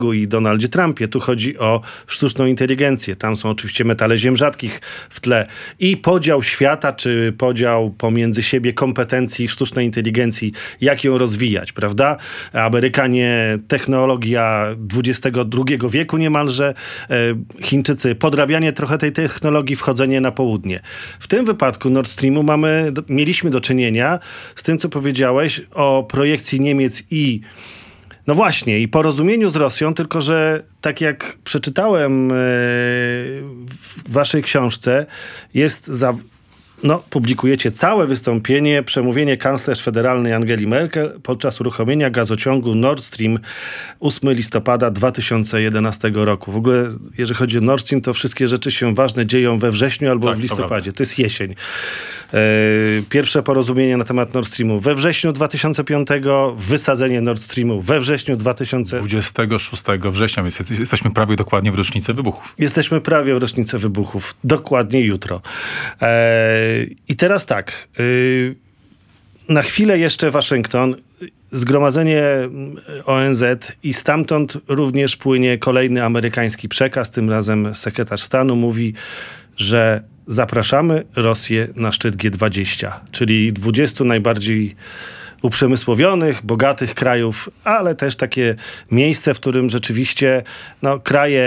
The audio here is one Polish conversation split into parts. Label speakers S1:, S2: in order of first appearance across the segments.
S1: i Donaldzie Trumpie. Tu chodzi o sztuczną inteligencję. Tam są oczywiście metale ziem rzadkich w tle. I podział świata, czy podział pomiędzy siebie kompetencji sztucznej inteligencji, jak ją rozwijać, prawda? Amerykanie, technologia XXI wieku niemalże, Chińczycy, podrabianie trochę tej technologii, wchodzenie na południe. W tym wypadku Nord Streamu mieliśmy do czynienia z tym, co powiedziałeś o projekcji Niemiec i no właśnie, i porozumieniu z Rosją, tylko że tak jak przeczytałem w waszej książce, publikujecie całe wystąpienie, przemówienie kanclerz federalnej Angeli Merkel podczas uruchomienia gazociągu Nord Stream 8 listopada 2011 roku. W ogóle, jeżeli chodzi o Nord Stream, to wszystkie rzeczy się ważne dzieją we wrześniu albo w listopadzie. To jest jesień. Pierwsze porozumienie na temat Nord Streamu we wrześniu 2005, wysadzenie Nord Streamu we wrześniu
S2: 26 września, więc jesteśmy prawie dokładnie w rocznicę wybuchów.
S1: Jesteśmy prawie w rocznicę wybuchów. Dokładnie jutro. I teraz tak. Na chwilę jeszcze Waszyngton, zgromadzenie ONZ i stamtąd również płynie kolejny amerykański przekaz. Tym razem sekretarz stanu mówi, że zapraszamy Rosję na szczyt G20, czyli 20 najbardziej uprzemysłowionych, bogatych krajów, ale też takie miejsce, w którym rzeczywiście kraje,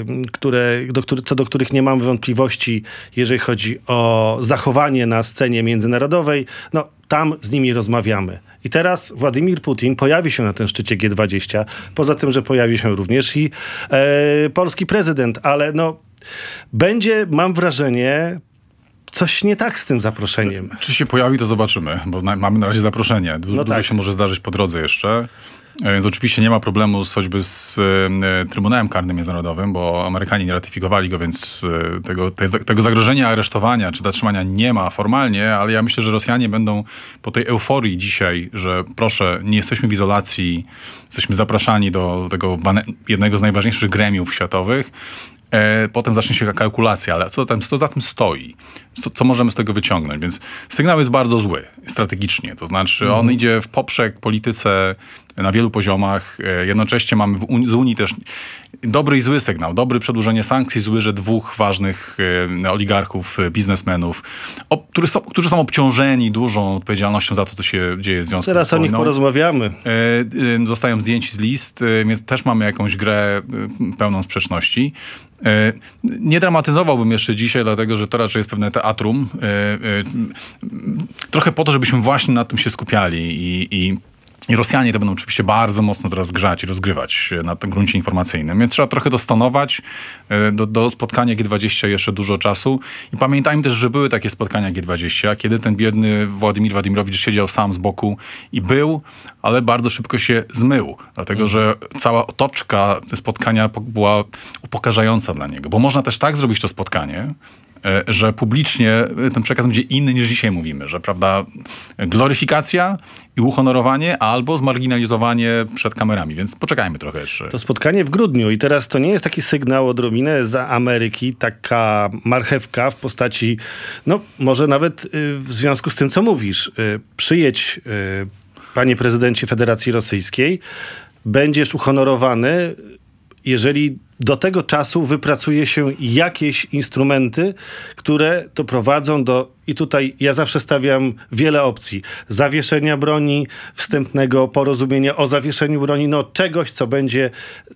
S1: co do których nie mamy wątpliwości, jeżeli chodzi o zachowanie na scenie międzynarodowej, tam z nimi rozmawiamy. I teraz Władimir Putin pojawi się na tym szczycie G20, poza tym, że pojawi się również i polski prezydent, ale będzie, mam wrażenie, coś nie tak z tym zaproszeniem.
S2: Czy się pojawi, to zobaczymy, bo mamy na razie zaproszenie. Dużo się może zdarzyć po drodze jeszcze. Więc oczywiście nie ma problemu choćby z Trybunałem Karnym Międzynarodowym, bo Amerykanie nie ratyfikowali go, więc tego zagrożenia aresztowania czy zatrzymania nie ma formalnie, ale ja myślę, że Rosjanie będą po tej euforii dzisiaj, że proszę, nie jesteśmy w izolacji, jesteśmy zapraszani do tego jednego z najważniejszych gremiów światowych. Potem zacznie się kalkulacja, ale co za tym stoi? Co możemy z tego wyciągnąć? Więc sygnał jest bardzo zły strategicznie. To znaczy on idzie w poprzek polityce na wielu poziomach. Jednocześnie mamy z Unii też dobry i zły sygnał. Dobry przedłużenie sankcji, zły, że dwóch ważnych oligarchów, biznesmenów, którzy są obciążeni dużą odpowiedzialnością za to, co się dzieje w związku
S1: Teraz
S2: z wojną.
S1: o nich porozmawiamy.
S2: Zostają zdjęci z list, więc też mamy jakąś grę pełną sprzeczności. Nie dramatyzowałbym jeszcze dzisiaj, dlatego że to raczej jest pewne teatrum. Trochę po to, żebyśmy właśnie nad tym się skupiali i Rosjanie to będą oczywiście bardzo mocno teraz grzać i rozgrywać na tym gruncie informacyjnym. Więc trzeba trochę dostonować. Do spotkania G20 jeszcze dużo czasu. I pamiętajmy też, że były takie spotkania G20, kiedy ten biedny Władimir Władimirowicz siedział sam z boku i ale bardzo szybko się zmył. Dlatego, że cała otoczka spotkania była upokarzająca dla niego. Bo można też tak zrobić to spotkanie, że publicznie ten przekaz będzie inny niż dzisiaj mówimy, że prawda, gloryfikacja i uhonorowanie albo zmarginalizowanie przed kamerami, więc poczekajmy trochę jeszcze.
S1: To spotkanie w grudniu i teraz to nie jest taki sygnał odrobinę za Ameryki, taka marchewka w postaci, może nawet w związku z tym, co mówisz, przyjedź, panie prezydencie Federacji Rosyjskiej, będziesz uhonorowany, jeżeli do tego czasu wypracuje się jakieś instrumenty, które doprowadzą i tutaj ja zawsze stawiam wiele opcji, zawieszenia broni, wstępnego porozumienia o zawieszeniu broni, czegoś, co będzie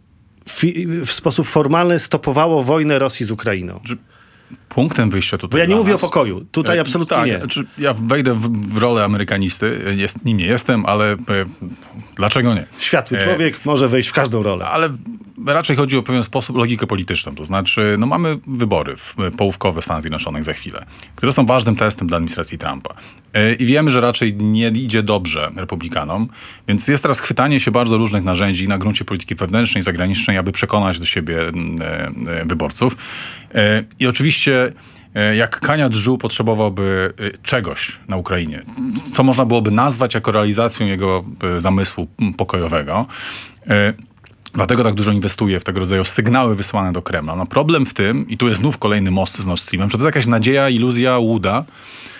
S1: w sposób formalny stopowało wojnę Rosji z Ukrainą.
S2: Punktem wyjścia tutaj.
S1: Bo ja nie mówię o pokoju. Tutaj absolutnie nie.
S2: Ja wejdę w rolę amerykanisty. Nim nie jestem, ale dlaczego nie?
S1: Światły człowiek może wejść w każdą rolę.
S2: Ale raczej chodzi o pewien sposób, logikę polityczną. To znaczy, mamy wybory połówkowe w Stanach Zjednoczonych za chwilę, które są ważnym testem dla administracji Trumpa. I wiemy, że raczej nie idzie dobrze republikanom, więc jest teraz chwytanie się bardzo różnych narzędzi na gruncie polityki wewnętrznej i zagranicznej, aby przekonać do siebie wyborców. I oczywiście jak Kania Dżu potrzebowałby czegoś na Ukrainie, co można byłoby nazwać jako realizacją jego zamysłu pokojowego. Dlatego tak dużo inwestuje w tego rodzaju sygnały wysyłane do Kremla. Problem w tym, i tu jest znów kolejny most z Nord Streamem, że to jest jakaś nadzieja, iluzja, łuda,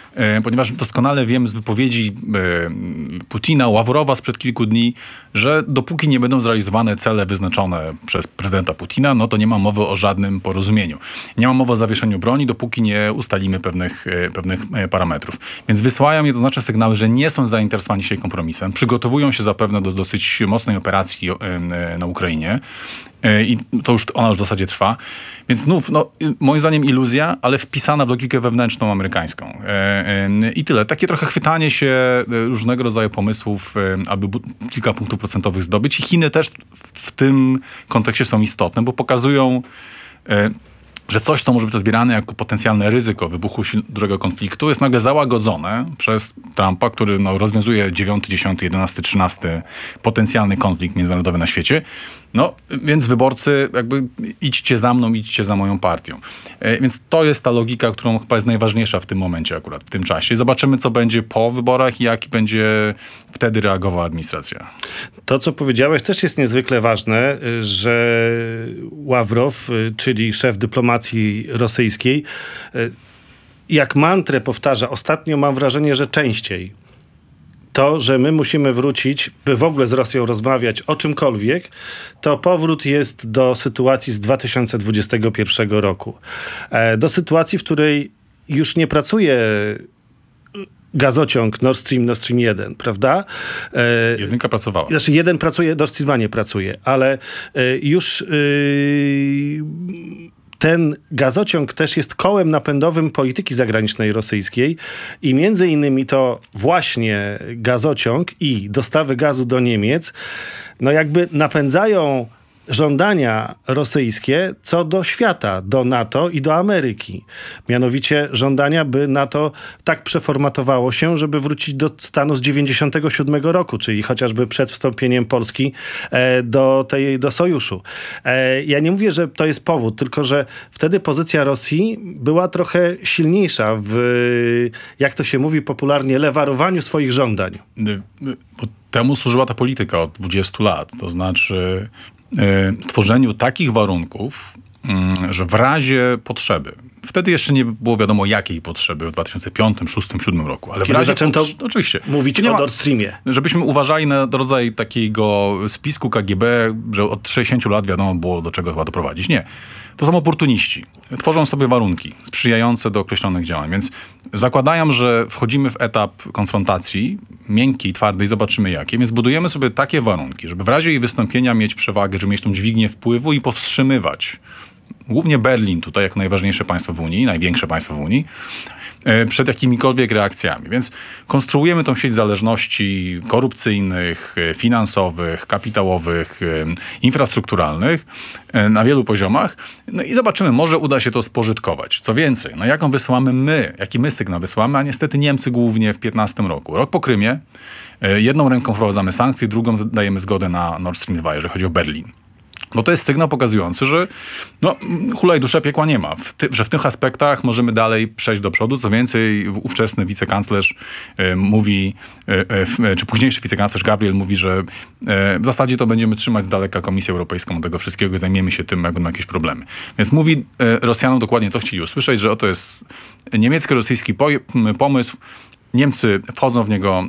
S2: ponieważ doskonale wiem z wypowiedzi Putina, Ławrowa sprzed kilku dni, że dopóki nie będą zrealizowane cele wyznaczone przez prezydenta Putina, no to nie ma mowy o żadnym porozumieniu. Nie ma mowy o zawieszeniu broni, dopóki nie ustalimy pewnych parametrów. Więc wysyłają jednoznaczne sygnały, że nie są zainteresowani się kompromisem. Przygotowują się zapewne do dosyć mocnej operacji na Ukrainie. I ona już w zasadzie trwa. Więc znów, moim zdaniem iluzja, ale wpisana w logikę wewnętrzną amerykańską. I tyle. Takie trochę chwytanie się różnego rodzaju pomysłów, aby kilka punktów procentowych zdobyć. I Chiny też w tym kontekście są istotne, bo pokazują, że coś, co może być odbierane jako potencjalne ryzyko wybuchu dużego konfliktu, jest nagle załagodzone przez Trumpa, który rozwiązuje 9., 10., 11., 13. potencjalny konflikt międzynarodowy na świecie. Więc wyborcy jakby idźcie za mną, idźcie za moją partią. Więc to jest ta logika, którą chyba jest najważniejsza w tym momencie akurat, w tym czasie. Zobaczymy, co będzie po wyborach i jak będzie wtedy reagowała administracja.
S1: To, co powiedziałeś, też jest niezwykle ważne, że Ławrow, czyli szef dyplomacji rosyjskiej, jak mantrę powtarza, ostatnio mam wrażenie, że częściej, to, że my musimy wrócić, by w ogóle z Rosją rozmawiać o czymkolwiek, to powrót jest do sytuacji z 2021 roku. Do sytuacji, w której już nie pracuje gazociąg Nord Stream 1, prawda?
S2: Jedynka pracowała.
S1: Znaczy jeden pracuje, Nord Stream 2 nie pracuje, ale już ten gazociąg też jest kołem napędowym polityki zagranicznej rosyjskiej i między innymi to właśnie gazociąg i dostawy gazu do Niemiec, jakby napędzają żądania rosyjskie co do świata, do NATO i do Ameryki. Mianowicie żądania, by NATO tak przeformatowało się, żeby wrócić do stanu z 97 roku, czyli chociażby przed wstąpieniem Polski do sojuszu. Ja nie mówię, że to jest powód, tylko że wtedy pozycja Rosji była trochę silniejsza w, jak to się mówi popularnie, lewarowaniu swoich żądań.
S2: Bo temu służyła ta polityka od 20 lat. To znaczy tworzeniu takich warunków, że w razie potrzeby, wtedy jeszcze nie było wiadomo jakiej potrzeby w 2005, 2006, 2007 roku, ale
S1: kiedy
S2: w razie
S1: zaczęto
S2: oczywiście
S1: mówić o Nord Streamie.
S2: Żebyśmy uważali na rodzaj takiego spisku KGB, że od 60 lat wiadomo było, do czego chyba doprowadzić. Nie. To są oportuniści. Tworzą sobie warunki sprzyjające do określonych działań. Więc zakładają, że wchodzimy w etap konfrontacji miękkiej, twardej, zobaczymy jakie. Więc budujemy sobie takie warunki, żeby w razie jej wystąpienia mieć przewagę, żeby mieć tą dźwignię wpływu i powstrzymywać głównie Berlin tutaj jako najważniejsze państwo w Unii, największe państwo w Unii, przed jakimikolwiek reakcjami. Więc konstruujemy tą sieć zależności korupcyjnych, finansowych, kapitałowych, infrastrukturalnych na wielu poziomach. I zobaczymy, może uda się to spożytkować. Co więcej, jaką wysyłamy jaki my sygnał wysyłamy, a niestety Niemcy głównie w 2015 roku. Rok po Krymie, jedną ręką wprowadzamy sankcje, drugą dajemy zgodę na Nord Stream 2, jeżeli chodzi o Berlin. Bo to jest sygnał pokazujący, że hulaj dusza, piekła nie ma. Że w tych aspektach możemy dalej przejść do przodu. Co więcej, ówczesny wicekanclerz mówi, czy późniejszy wicekanclerz Gabriel mówi, że w zasadzie to będziemy trzymać z daleka Komisję Europejską od tego wszystkiego i zajmiemy się tym, jak będą jakieś problemy. Więc mówi Rosjanom dokładnie to chcieli usłyszeć, że oto jest niemiecko-rosyjski pomysł. Niemcy wchodzą w niego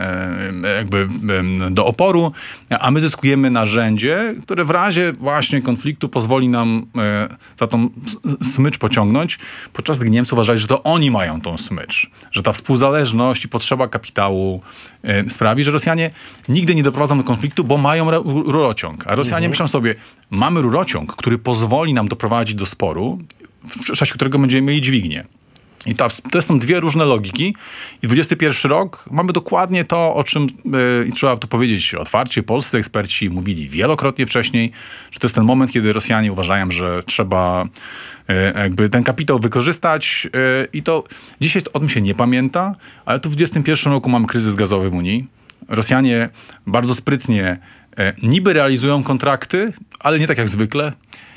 S2: jakby do oporu, a my zyskujemy narzędzie, które w razie właśnie konfliktu pozwoli nam za tą smycz pociągnąć, podczas gdy Niemcy uważali, że to oni mają tą smycz. Że ta współzależność i potrzeba kapitału sprawi, że Rosjanie nigdy nie doprowadzą do konfliktu, bo mają rurociąg. A Rosjanie myślą sobie, mamy rurociąg, który pozwoli nam doprowadzić do sporu, w czasie którego będziemy mieli dźwignię. I to są dwie różne logiki. I 21 rok mamy dokładnie to, o czym trzeba tu powiedzieć otwarcie. Polscy eksperci mówili wielokrotnie wcześniej, że to jest ten moment, kiedy Rosjanie uważają, że trzeba jakby ten kapitał wykorzystać. I to dzisiaj o tym się nie pamięta, ale tu w 21 roku mamy kryzys gazowy w Unii. Rosjanie bardzo sprytnie niby realizują kontrakty, ale nie tak jak zwykle,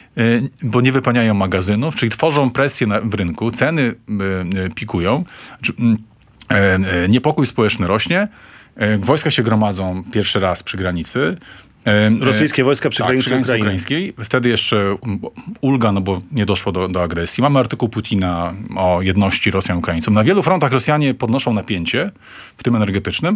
S2: bo nie wypełniają magazynów, czyli tworzą presję w rynku, ceny pikują, niepokój społeczny rośnie, wojska się gromadzą pierwszy raz przy granicy,
S1: Rosyjskie wojska przy granicy
S2: ukraińskiej. Wtedy jeszcze ulga, no bo nie doszło do agresji. Mamy artykuł Putina o jedności Rosjan i Ukraińców. Na wielu frontach Rosjanie podnoszą napięcie, w tym energetycznym,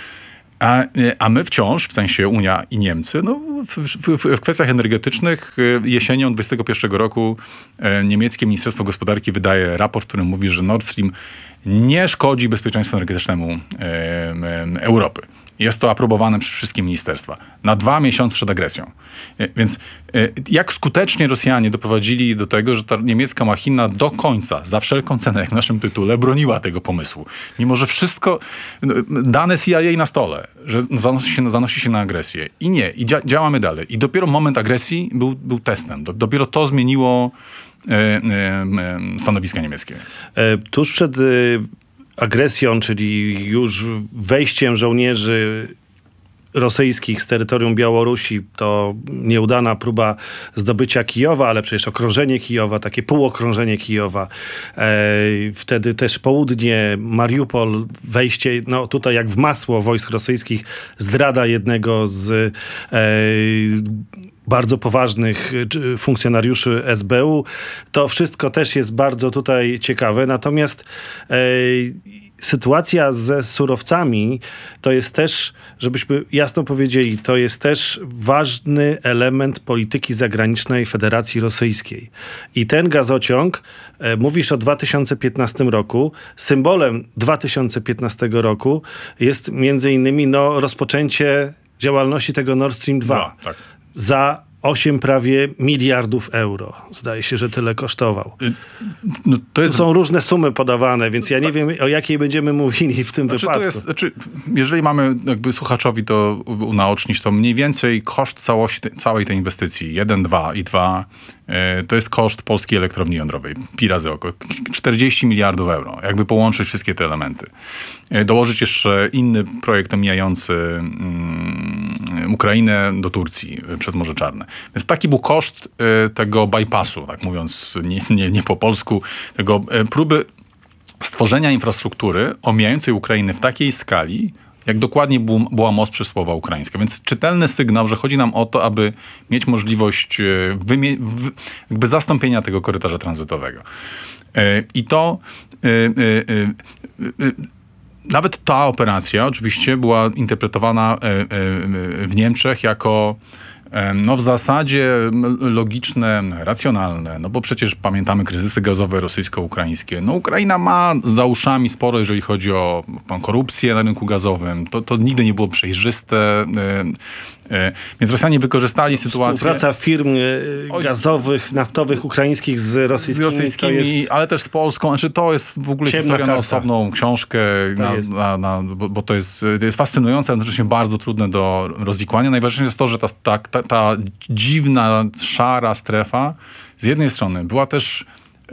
S2: a my wciąż, w sensie Unia i Niemcy, no, w kwestiach energetycznych jesienią 2021 roku niemieckie Ministerstwo Gospodarki wydaje raport, w którym mówi, że Nord Stream nie szkodzi bezpieczeństwu energetycznemu Europy. Jest to aprobowane przez wszystkie ministerstwa. Na 2 miesiące przed agresją. Więc jak skutecznie Rosjanie doprowadzili do tego, że ta niemiecka machina do końca, za wszelką cenę, jak w naszym tytule, broniła tego pomysłu. Mimo, że wszystko, dane CIA na stole, że zanosi się na agresję. I nie. I działamy dalej. I dopiero moment agresji był testem. Dopiero to zmieniło stanowiska niemieckie.
S1: Tuż przed agresją, czyli już wejściem żołnierzy rosyjskich z terytorium Białorusi, to nieudana próba zdobycia Kijowa, ale przecież okrążenie Kijowa, takie półokrążenie Kijowa. Wtedy też południe, Mariupol, wejście, no tutaj jak w masło wojsk rosyjskich, zdrada jednego z bardzo poważnych funkcjonariuszy SBU. To wszystko też jest bardzo tutaj ciekawe. Natomiast sytuacja ze surowcami to jest też, żebyśmy jasno powiedzieli, to jest też ważny element polityki zagranicznej Federacji Rosyjskiej. I ten gazociąg, mówisz o 2015 roku, symbolem 2015 roku jest między innymi rozpoczęcie działalności tego Nord Stream 2. Tak. Za 8 prawie miliardów euro. Zdaje się, że tyle kosztował. No, to są różne sumy podawane, więc ja nie wiem, o jakiej będziemy mówili w tym wypadku.
S2: Jeżeli mamy jakby słuchaczowi to unaocznić, to mniej więcej koszt całej tej inwestycji, 1, 2 i 2, to jest koszt polskiej elektrowni jądrowej. Pi razy oko. 40 miliardów euro. Jakby połączyć wszystkie te elementy. Dołożyć jeszcze inny projekt omijający Ukrainę do Turcji przez Morze Czarne. Więc taki był koszt tego bypassu, tak mówiąc nie po polsku, tego próby stworzenia infrastruktury omijającej Ukrainę w takiej skali, jak dokładnie była most przez słowa ukraińskie. Więc czytelny sygnał, że chodzi nam o to, aby mieć możliwość jakby zastąpienia tego korytarza tranzytowego. I to nawet ta operacja oczywiście była interpretowana w Niemczech jako w zasadzie logiczne, racjonalne, bo przecież pamiętamy kryzysy gazowe rosyjsko-ukraińskie. Ukraina ma za uszami sporo, jeżeli chodzi o korupcję na rynku gazowym. To nigdy nie było przejrzyste. Więc Rosjanie wykorzystali sytuację.
S1: Współpraca firm gazowych, naftowych, ukraińskich z rosyjskimi,
S2: ale też z Polską. Znaczy to jest w ogóle historia na osobną książkę, bo to jest fascynujące, ale jednocześnie bardzo trudne do rozwikłania. Najważniejsze jest to, że ta dziwna, szara strefa z jednej strony była też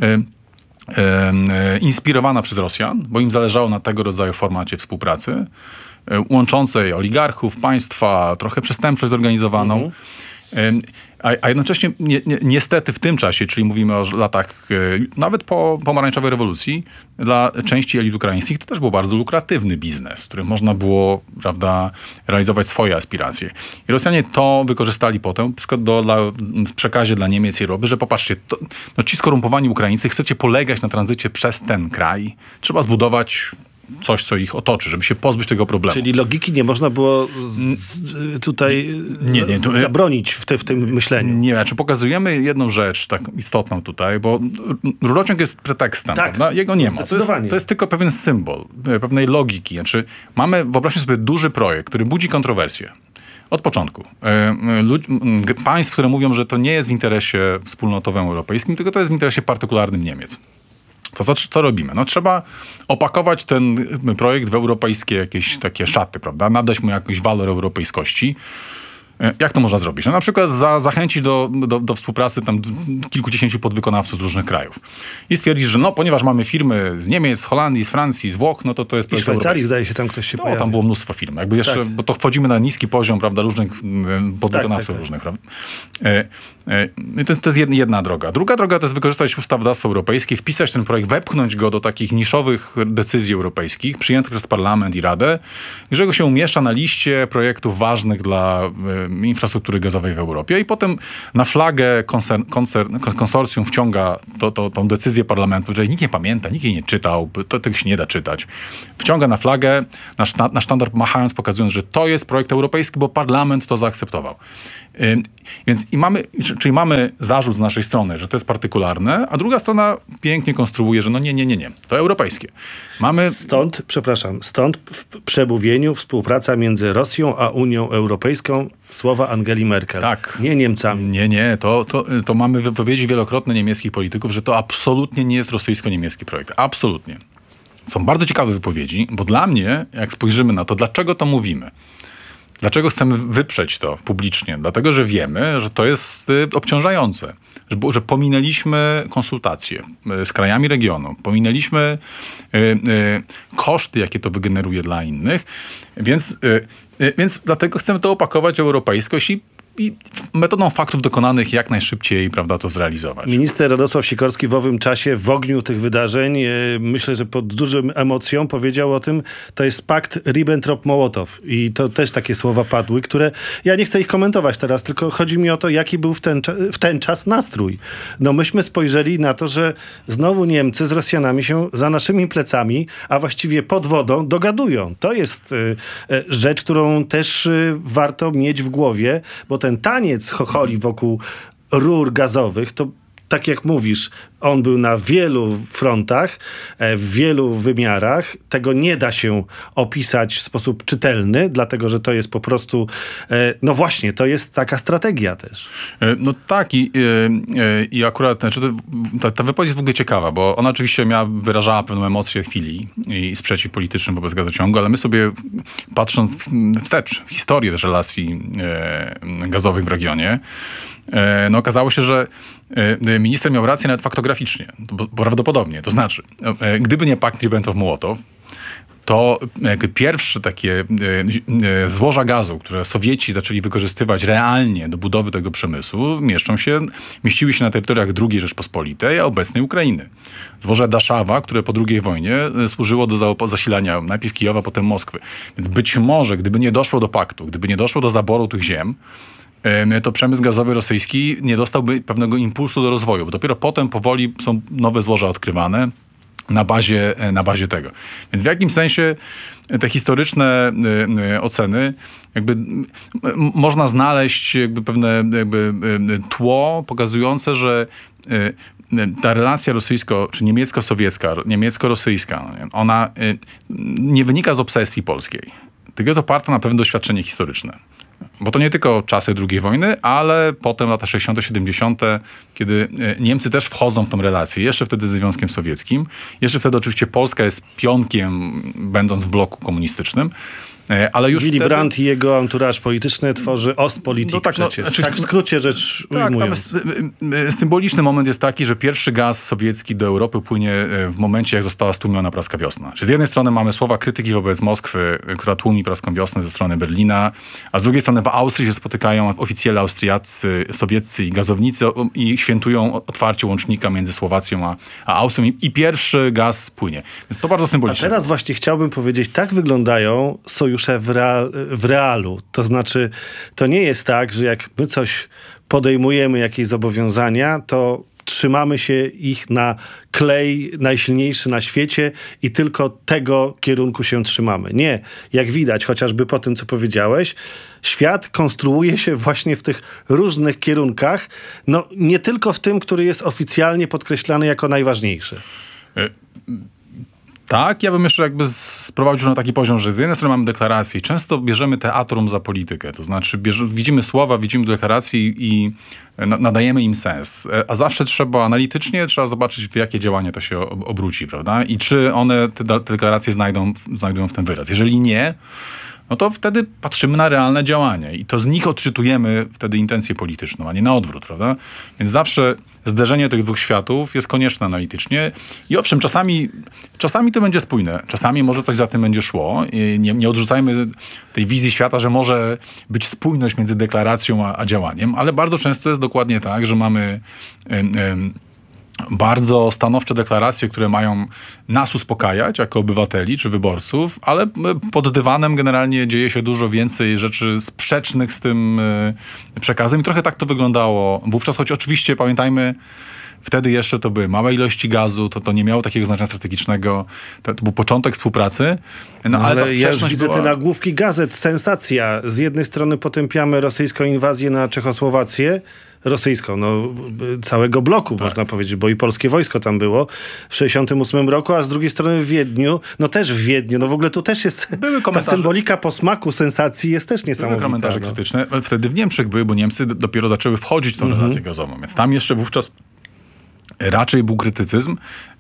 S2: inspirowana przez Rosjan, bo im zależało na tego rodzaju formacie współpracy, łączącej oligarchów, państwa, trochę przestępczość zorganizowaną. A jednocześnie niestety w tym czasie, czyli mówimy o latach nawet po pomarańczowej rewolucji, dla części elit ukraińskich to też był bardzo lukratywny biznes, w którym można było, prawda, realizować swoje aspiracje. I Rosjanie to wykorzystali potem w przekazie dla Niemiec i Europy, że popatrzcie, ci skorumpowani Ukraińcy, chcecie polegać na tranzycie przez ten kraj, trzeba zbudować coś, co ich otoczy, żeby się pozbyć tego problemu.
S1: Czyli logiki nie można było zabronić w tym myśleniu.
S2: Nie, znaczy pokazujemy jedną rzecz tak istotną tutaj, bo rurociąg jest pretekstem, prawda? Jego nie ma. To jest tylko pewien symbol pewnej logiki. Znaczy wyobraźmy sobie duży projekt, który budzi kontrowersje. Od początku. Państw, które mówią, że to nie jest w interesie wspólnotowym europejskim, tylko to jest w interesie partykularnym Niemiec. To co robimy? Trzeba opakować ten projekt w europejskie jakieś takie szaty, prawda? Nadać mu jakiś walor europejskości. Jak to można zrobić? Na przykład zachęcić do współpracy tam kilkudziesięciu podwykonawców z różnych krajów. I stwierdzić, że ponieważ mamy firmy z Niemiec, z Holandii, z Francji, z Włoch, to jest projekt europejski.
S1: Szwajcarii zdaje się tam ktoś się pojawił.
S2: Tam było mnóstwo firm. Jakby jeszcze, bo to wchodzimy na niski poziom, prawda, różnych podwykonawców różnych. Prawda? To jest jedna droga. Druga droga to jest wykorzystać ustawodawstwo europejskie, wpisać ten projekt, wepchnąć go do takich niszowych decyzji europejskich, przyjętych przez Parlament i Radę, że go się umieszcza na liście projektów ważnych dla infrastruktury gazowej w Europie i potem na flagę konsorcjum wciąga tą decyzję parlamentu, że nikt nie pamięta, nikt jej nie czytał, tego się nie da czytać. Wciąga na flagę, na sztandar machając, pokazując, że to jest projekt europejski, bo parlament to zaakceptował. Więc mamy zarzut z naszej strony, że to jest partykularne, a druga strona pięknie konstruuje, że no nie, to europejskie.
S1: Stąd w przemówieniu współpraca między Rosją a Unią Europejską słowa Angeli Merkel.
S2: Tak.
S1: Nie Niemcami.
S2: Nie, to mamy wypowiedzi wielokrotne niemieckich polityków, że to absolutnie nie jest rosyjsko-niemiecki projekt. Absolutnie. Są bardzo ciekawe wypowiedzi, bo dla mnie, jak spojrzymy na to, dlaczego to mówimy? Dlaczego chcemy wyprzeć to publicznie? Dlatego, że wiemy, że to jest obciążające. Że pominęliśmy konsultacje z krajami regionu. Pominęliśmy koszty, jakie to wygeneruje dla innych. Więc dlatego chcemy to opakować w europejskość i metodą faktów dokonanych jak najszybciej, prawda, to zrealizować.
S1: Minister Radosław Sikorski w owym czasie, w ogniu tych wydarzeń, myślę, że pod dużym emocją powiedział o tym, to jest pakt Ribbentrop-Mołotow. I to też takie słowa padły, które ja nie chcę ich komentować teraz, tylko chodzi mi o to, jaki był w ten czas nastrój. No myśmy spojrzeli na to, że znowu Niemcy z Rosjanami się za naszymi plecami, a właściwie pod wodą dogadują. To jest rzecz, którą też warto mieć w głowie, bo ten taniec chocholi wokół rur gazowych, to tak jak mówisz, on był na wielu frontach, w wielu wymiarach. Tego nie da się opisać w sposób czytelny, dlatego że to jest po prostu, no właśnie, to jest taka strategia też.
S2: No tak i akurat znaczy ta wypowiedź jest w ogóle ciekawa, bo ona oczywiście wyrażała pewną emocję chwili i sprzeciw polityczny wobec gazociągu, ale my sobie patrząc wstecz w historię też relacji gazowych w regionie, no okazało się, że minister miał rację nawet faktograficznie, bo prawdopodobnie. To znaczy, gdyby nie pakt Ribbentrop-Mołotow, to pierwsze takie złoża gazu, które Sowieci zaczęli wykorzystywać realnie do budowy tego przemysłu, mieściły się na terytoriach II Rzeczpospolitej, a obecnej Ukrainy. Złoże Daszawa, które po II wojnie służyło do zasilania najpierw Kijowa, potem Moskwy. Więc być może, gdyby nie doszło do paktu, gdyby nie doszło do zaboru tych ziem, to przemysł gazowy rosyjski nie dostałby pewnego impulsu do rozwoju, bo dopiero potem powoli są nowe złoża odkrywane na bazie tego. Więc w jakimś sensie te historyczne oceny można znaleźć pewne tło pokazujące, że ta relacja czy niemiecko-sowiecka, niemiecko-rosyjska, ona nie wynika z obsesji polskiej, tylko jest oparta na pewne doświadczenie historyczne. Bo to nie tylko czasy II wojny, ale potem lata 60., 70., kiedy Niemcy też wchodzą w tą relację, jeszcze wtedy ze Związkiem Sowieckim. Jeszcze wtedy oczywiście Polska jest pionkiem, będąc w bloku komunistycznym. Ale już
S1: Willy Brandt i jego anturaż polityczny tworzy Ostpolitik no tak, przecież. Tak w skrócie rzecz ujmując.
S2: Symboliczny moment jest taki, że pierwszy gaz sowiecki do Europy płynie w momencie, jak została stłumiona praska wiosna. Czyli z jednej strony mamy słowa krytyki wobec Moskwy, która tłumi praską wiosnę ze strony Berlina, a z drugiej strony w Austrii się spotykają oficjele austriaccy, sowieccy i gazownicy i świętują otwarcie łącznika między Słowacją a Austrią i pierwszy gaz płynie. Więc to bardzo symboliczne.
S1: A teraz właśnie chciałbym powiedzieć, tak wyglądają sojusze w realu. To znaczy, to nie jest tak, że jak my coś podejmujemy, jakieś zobowiązania, to trzymamy się ich na klej najsilniejszy na świecie i tylko tego kierunku się trzymamy. Nie. Jak widać, chociażby po tym, co powiedziałeś, świat konstruuje się właśnie w tych różnych kierunkach, no nie tylko w tym, który jest oficjalnie podkreślany jako najważniejszy.
S2: Tak, ja bym jeszcze sprowadził na taki poziom, że z jednej strony mamy deklaracje i często bierzemy teatrum za politykę. To znaczy widzimy słowa, widzimy deklaracje i nadajemy im sens. A zawsze analitycznie trzeba zobaczyć, w jakie działanie to się obróci, prawda? I czy te deklaracje znajdą w tym wyraz. Jeżeli nie, no to wtedy patrzymy na realne działanie i to z nich odczytujemy wtedy intencję polityczną, a nie na odwrót, prawda? Więc zawsze zderzenie tych dwóch światów jest konieczne analitycznie i owszem, czasami to będzie spójne, czasami może coś za tym będzie szło. I nie odrzucajmy tej wizji świata, że może być spójność między deklaracją a działaniem, ale bardzo często jest dokładnie tak, że mamy bardzo stanowcze deklaracje, które mają nas uspokajać jako obywateli czy wyborców, ale pod dywanem generalnie dzieje się dużo więcej rzeczy sprzecznych z tym przekazem i trochę tak to wyglądało wówczas, choć oczywiście pamiętajmy, wtedy jeszcze to były małe ilości gazu, to nie miało takiego znaczenia strategicznego, to był początek współpracy.
S1: Ale ja już widzę te nagłówki gazet, sensacja. Z jednej strony potępiamy rosyjską inwazję na Czechosłowację, rosyjską, całego bloku można powiedzieć, bo i polskie wojsko tam było w 1968 roku, a z drugiej strony w Wiedniu, też w Wiedniu, w ogóle tu też jest ta symbolika posmaku sensacji jest też niesamowita.
S2: Były komentarze krytyczne. Wtedy w Niemczech były, bo Niemcy dopiero zaczęły wchodzić w tą relację gazową, więc tam jeszcze wówczas raczej był krytycyzm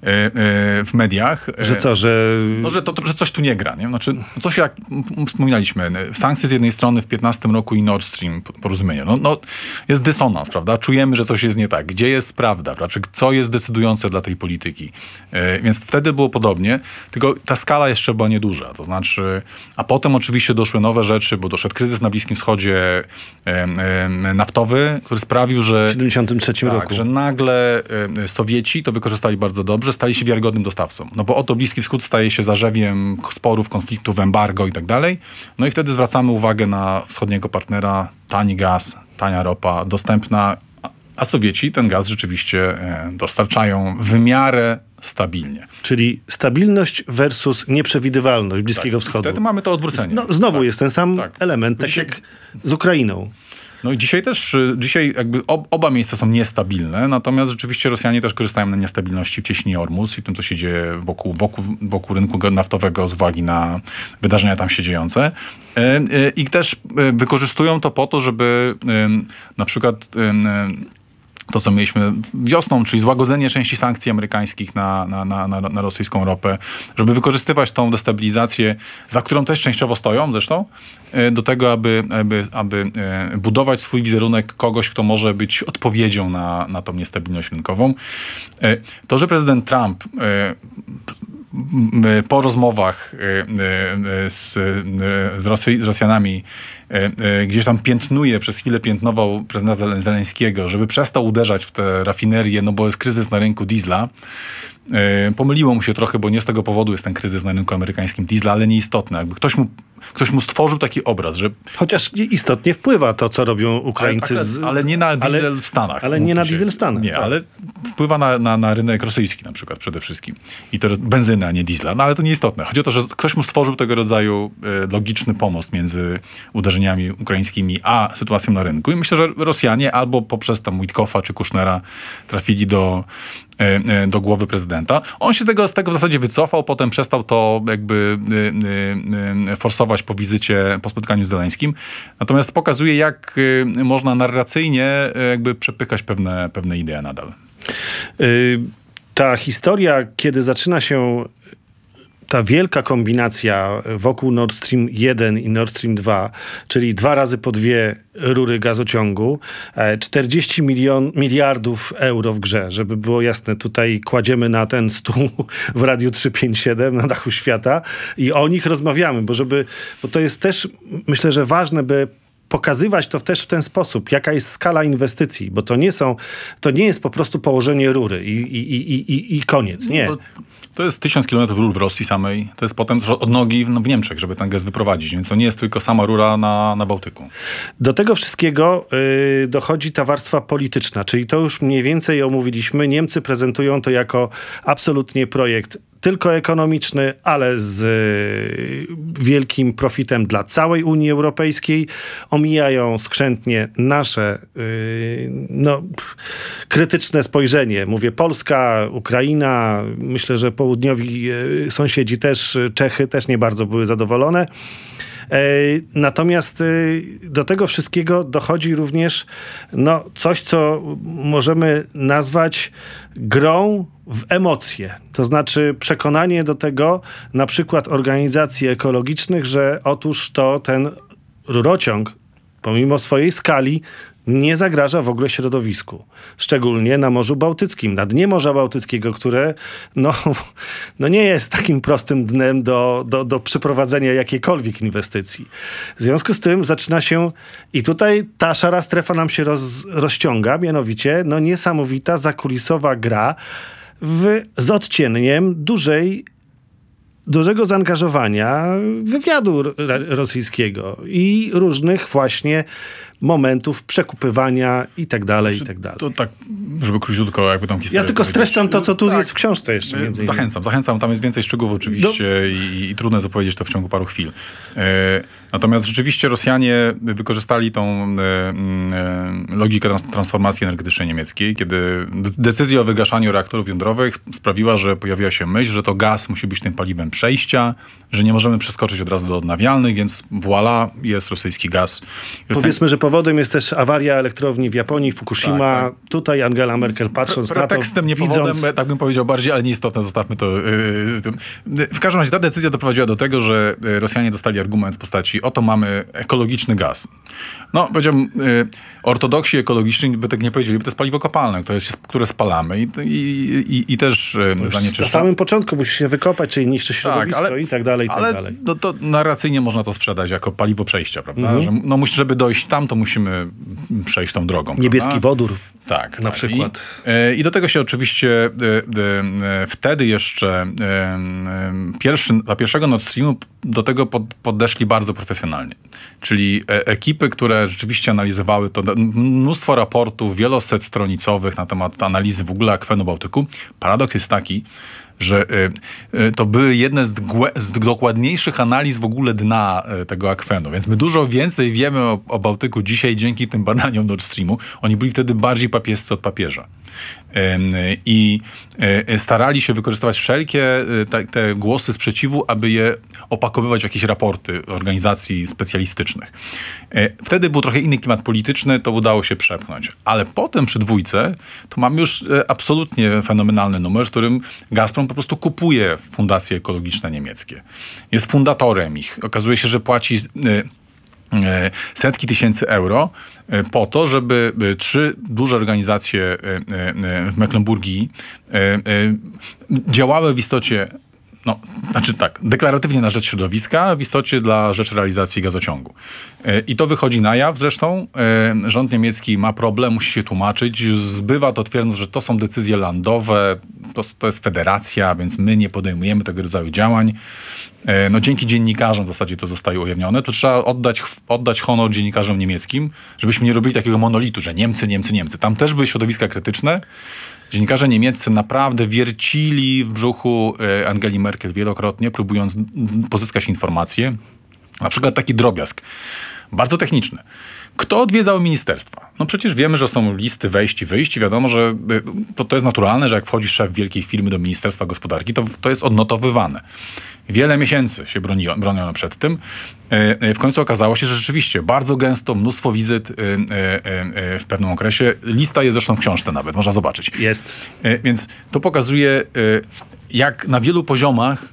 S2: w mediach.
S1: Że co, że...
S2: że coś tu nie gra. Nie? Znaczy, coś jak wspominaliśmy, sankcje z jednej strony w 2015 roku i Nord Stream porozumienie. Jest dysonans, prawda? Czujemy, że coś jest nie tak. Gdzie jest prawda? Czy co jest decydujące dla tej polityki? Więc wtedy było podobnie, tylko ta skala jeszcze była nieduża. To znaczy, a potem oczywiście doszły nowe rzeczy, bo doszedł kryzys na Bliskim Wschodzie naftowy, który sprawił, że...
S1: W 1973 roku.
S2: Że nagle Sowieci to wykorzystali bardzo dobrze, stali się wiarygodnym dostawcą. Bo oto Bliski Wschód staje się zarzewiem sporów, konfliktów, embargo i tak dalej. I wtedy zwracamy uwagę na wschodniego partnera, tani gaz, tania ropa, dostępna, a Sowieci ten gaz rzeczywiście dostarczają w miarę stabilnie.
S1: Czyli stabilność versus nieprzewidywalność Bliskiego Wschodu.
S2: Wtedy mamy to odwrócenie.
S1: Znowu jest ten sam element, tak jak z Ukrainą.
S2: I dzisiaj jakby oba miejsca są niestabilne, natomiast rzeczywiście Rosjanie też korzystają na niestabilności w cieśninie Ormus i w tym, co się dzieje wokół rynku naftowego z uwagi na wydarzenia tam się dziejące. I też wykorzystują to po to, żeby na przykład to, co mieliśmy wiosną, czyli złagodzenie części sankcji amerykańskich na rosyjską ropę, żeby wykorzystywać tą destabilizację, za którą też częściowo stoją zresztą, do tego, aby budować swój wizerunek kogoś, kto może być odpowiedzią na tą niestabilność rynkową. To, że prezydent Trump po rozmowach z Rosjanami gdzieś tam przez chwilę piętnował prezydenta Zeleńskiego, żeby przestał uderzać w te rafinerie, bo jest kryzys na rynku diesla. Pomyliło mu się trochę, bo nie z tego powodu jest ten kryzys na rynku amerykańskim diesla, ale nieistotne. Jakby ktoś mu stworzył taki obraz, że...
S1: Chociaż istotnie wpływa to, co robią Ukraińcy.
S2: Ale nie na diesel w Stanach.
S1: Ale nie na diesel w Stanach.
S2: Nie, ale wpływa na rynek rosyjski na przykład przede wszystkim. I to benzyna, a nie diesla. Ale to nieistotne. Chodzi o to, że ktoś mu stworzył tego rodzaju logiczny pomost między uderzeniami ukraińskimi a sytuacją na rynku. I myślę, że Rosjanie albo poprzez tam Witkoffa czy Kushnera trafili do głowy prezydenta. On się z tego w zasadzie wycofał, potem przestał to jakby forsować po spotkaniu z Zeleńskim. Natomiast pokazuje, jak można narracyjnie jakby przepychać pewne idee nadal.
S1: Ta historia, kiedy zaczyna się ta wielka kombinacja wokół Nord Stream 1 i Nord Stream 2, czyli 2 razy po 2 rury gazociągu, 40 miliardów euro w grze, żeby było jasne, tutaj kładziemy na ten stół w Radiu 357 na dachu świata i o nich rozmawiamy, bo to jest też, myślę, że ważne, by pokazywać to też w ten sposób, jaka jest skala inwestycji, bo to nie jest po prostu położenie rury i koniec, nie.
S2: To jest 1000 km rur w Rosji samej, to jest potem od nogi w Niemczech, żeby ten gaz wyprowadzić, więc to nie jest tylko sama rura na Bałtyku.
S1: Do tego wszystkiego dochodzi ta warstwa polityczna, czyli to już mniej więcej omówiliśmy. Niemcy prezentują to jako absolutnie projekt tylko ekonomiczny, ale z wielkim profitem dla całej Unii Europejskiej. Omijają skrzętnie nasze krytyczne spojrzenie. Mówię Polska, Ukraina, myślę, że południowi sąsiedzi też, Czechy też nie bardzo były zadowolone. Natomiast do tego wszystkiego dochodzi również coś, co możemy nazwać grą w emocje. To znaczy przekonanie do tego na przykład organizacji ekologicznych, że otóż ten rurociąg pomimo swojej skali nie zagraża w ogóle środowisku. Szczególnie na Morzu Bałtyckim, na dnie Morza Bałtyckiego, które no nie jest takim prostym dnem do przeprowadzenia jakiejkolwiek inwestycji. W związku z tym zaczyna się i tutaj ta szara strefa nam się rozciąga, mianowicie niesamowita zakulisowa gra z odcieniem dużego zaangażowania wywiadu rosyjskiego i różnych właśnie momentów przekupywania i tak dalej, i tak dalej.
S2: To tak, żeby króciutko jakby tą historię
S1: Ja tylko streszczam to, co tu jest w książce jeszcze między innymi.
S2: Zachęcam, tam jest więcej szczegółów oczywiście i trudno jest opowiedzieć to w ciągu paru chwil. Natomiast rzeczywiście Rosjanie wykorzystali tą logikę transformacji energetycznej niemieckiej, kiedy decyzja o wygaszaniu reaktorów jądrowych sprawiła, że pojawiła się myśl, że to gaz musi być tym paliwem przejścia, że nie możemy przeskoczyć od razu do odnawialnych, więc voilà, jest rosyjski gaz.
S1: Powiedzmy, że powodem jest też awaria elektrowni w Japonii, Fukushima. Tak. Tutaj Angela Merkel, patrząc na to,
S2: pretekstem, nie powodem, tak bym powiedział bardziej, ale nieistotne, zostawmy to. W każdym razie ta decyzja doprowadziła do tego, że Rosjanie dostali argument w postaci oto mamy ekologiczny gaz. No, powiedziałbym, ortodoksi ekologiczni by tak nie powiedzieli, bo to jest paliwo kopalne, które spalamy i też zanieczyszcza. Na
S1: samym początku musisz się wykopać, czyli niszczy środowisko i tak dalej, i tak dalej.
S2: To narracyjnie można to sprzedać jako paliwo przejścia, prawda? Że, żeby dojść tam, to musimy przejść tą drogą.
S1: Niebieski
S2: prawda?
S1: wodór.
S2: Tak.
S1: Na przykład.
S2: I do tego się oczywiście wtedy jeszcze dla pierwszego Nord Streamu do tego podeszli bardzo profesjonalnie. Czyli ekipy, które rzeczywiście analizowały to, mnóstwo raportów wielosetstronicowych na temat analizy w ogóle akwenu Bałtyku. Paradoks jest taki, że to były jedne z dokładniejszych analiz w ogóle dna tego akwenu. Więc my dużo więcej wiemy o Bałtyku dzisiaj dzięki tym badaniom Nord Streamu. Oni byli wtedy bardziej papiescy od papieża. I starali się wykorzystywać wszelkie te głosy sprzeciwu, aby je opakowywać w jakieś raporty organizacji specjalistycznych. Wtedy był trochę inny klimat polityczny, to udało się przepchnąć. Ale potem przy dwójce to mamy już absolutnie fenomenalny numer, w którym Gazprom po prostu kupuje fundacje ekologiczne niemieckie. Jest fundatorem ich. Okazuje się, że płaci setki tysięcy euro po to, żeby 3 duże organizacje w Mecklenburgii działały w istocie, deklaratywnie na rzecz środowiska, w istocie dla rzecz realizacji gazociągu. I to wychodzi na jaw zresztą. Rząd niemiecki ma problem, musi się tłumaczyć. Zbywa to twierdząc, że to są decyzje landowe, to jest federacja, więc my nie podejmujemy tego rodzaju działań. Dzięki dziennikarzom w zasadzie to zostaje ujawnione. To trzeba oddać honor dziennikarzom niemieckim, żebyśmy nie robili takiego monolitu, że Niemcy. Tam też były środowiska krytyczne. Dziennikarze niemieccy naprawdę wiercili w brzuchu Angeli Merkel wielokrotnie, próbując pozyskać informacje. Na przykład taki drobiazg, bardzo techniczny. Kto odwiedzał ministerstwa? No przecież wiemy, że są listy wejść i wyjść. Wiadomo, że to jest naturalne, że jak wchodzi szef wielkiej firmy do Ministerstwa Gospodarki, to jest odnotowywane. Wiele miesięcy się broniono przed tym. W końcu okazało się, że rzeczywiście bardzo gęsto, mnóstwo wizyt w pewnym okresie. Lista jest zresztą w książce nawet, można zobaczyć.
S1: Jest.
S2: Więc to pokazuje, jak na wielu poziomach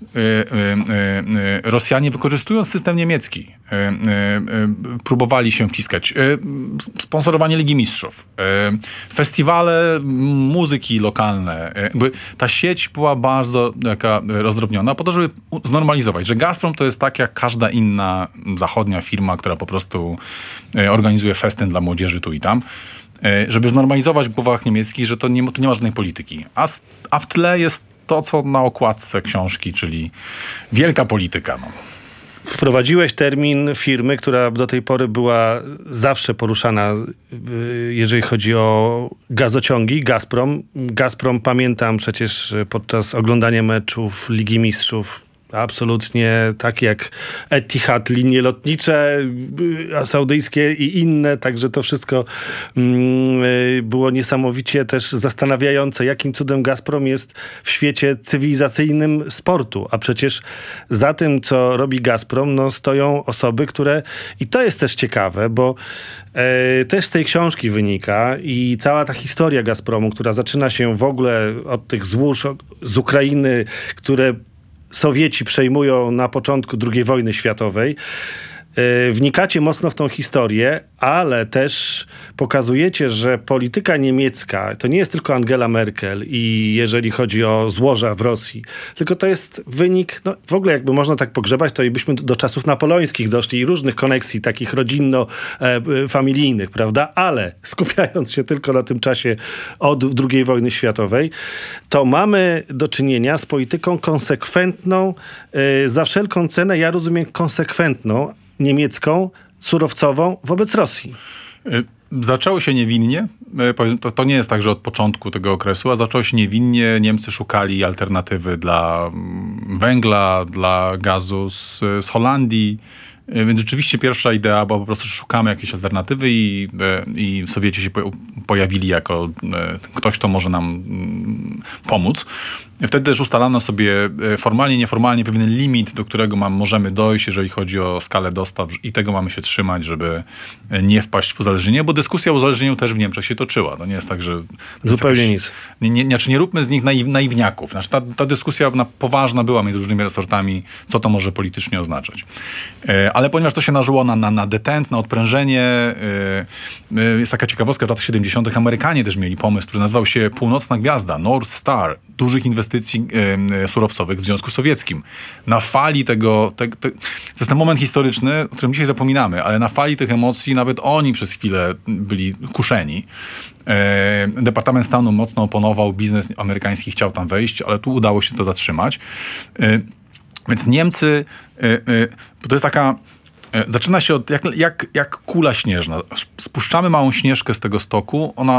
S2: Rosjanie wykorzystując system niemiecki próbowali się wciskać. Sponsorowanie Ligi Mistrzów, festiwale muzyki lokalne. Ta sieć była bardzo taka rozdrobniona po to, żeby znormalizować, że Gazprom to jest tak jak każda inna zachodnia firma, która po prostu organizuje festyn dla młodzieży tu i tam. Żeby znormalizować w głowach niemieckich, że tu nie ma żadnej polityki. A w tle jest to, co na okładce książki, czyli wielka polityka.
S1: Wprowadziłeś termin firmy, która do tej pory była zawsze poruszana, jeżeli chodzi o gazociągi, Gazprom. Gazprom pamiętam przecież podczas oglądania meczów Ligi Mistrzów. Absolutnie tak jak Etihad, linie lotnicze saudyjskie i inne, także to wszystko było niesamowicie też zastanawiające, jakim cudem Gazprom jest w świecie cywilizacyjnym sportu, a przecież za tym, co robi Gazprom, stoją osoby, które, i to jest też ciekawe, bo też z tej książki wynika i cała ta historia Gazpromu, która zaczyna się w ogóle od tych złóż z Ukrainy, które Sowieci przejmują na początku II wojny światowej, wnikacie mocno w tą historię, ale też pokazujecie, że polityka niemiecka to nie jest tylko Angela Merkel i jeżeli chodzi o złoża w Rosji, tylko to jest wynik, no w ogóle jakby można tak pogrzebać, to i byśmy do czasów napoleońskich doszli i różnych koneksji takich rodzinno-familijnych, prawda? Ale skupiając się tylko na tym czasie od II wojny światowej, to mamy do czynienia z polityką konsekwentną, za wszelką cenę, ja rozumiem konsekwentną, niemiecką, surowcową wobec Rosji.
S2: Zaczęło się niewinnie. To nie jest tak, że od początku tego okresu, a zaczęło się niewinnie. Niemcy szukali alternatywy dla węgla, dla gazu z Holandii. Więc rzeczywiście pierwsza idea była po prostu, że szukamy jakiejś alternatywy i Sowieci się pojawili jako ktoś, kto może nam pomóc. Wtedy też ustalano sobie formalnie, nieformalnie pewien limit, do którego możemy dojść, jeżeli chodzi o skalę dostaw i tego mamy się trzymać, żeby nie wpaść w uzależnienie, bo dyskusja o uzależnieniu też w Niemczech się toczyła. To nie jest tak, że...
S1: Zupełnie nic.
S2: Nie róbmy z nich naiwniaków. Znaczy, ta dyskusja poważna była między różnymi resortami, co to może politycznie oznaczać. Ale ponieważ to się nażyło na detent, na odprężenie, jest taka ciekawostka, w latach 70. Amerykanie też mieli pomysł, który nazywał się Północna Gwiazda, North Star, dużych inwestycji surowcowych w Związku Sowieckim. Na fali tego, to jest ten moment historyczny, o którym dzisiaj zapominamy, ale na fali tych emocji nawet oni przez chwilę byli kuszeni. Departament Stanu mocno oponował, biznes amerykański chciał tam wejść, ale tu udało się to zatrzymać. Więc Niemcy, to jest taka... Zaczyna się od jak kula śnieżna. Spuszczamy małą śnieżkę z tego stoku, ona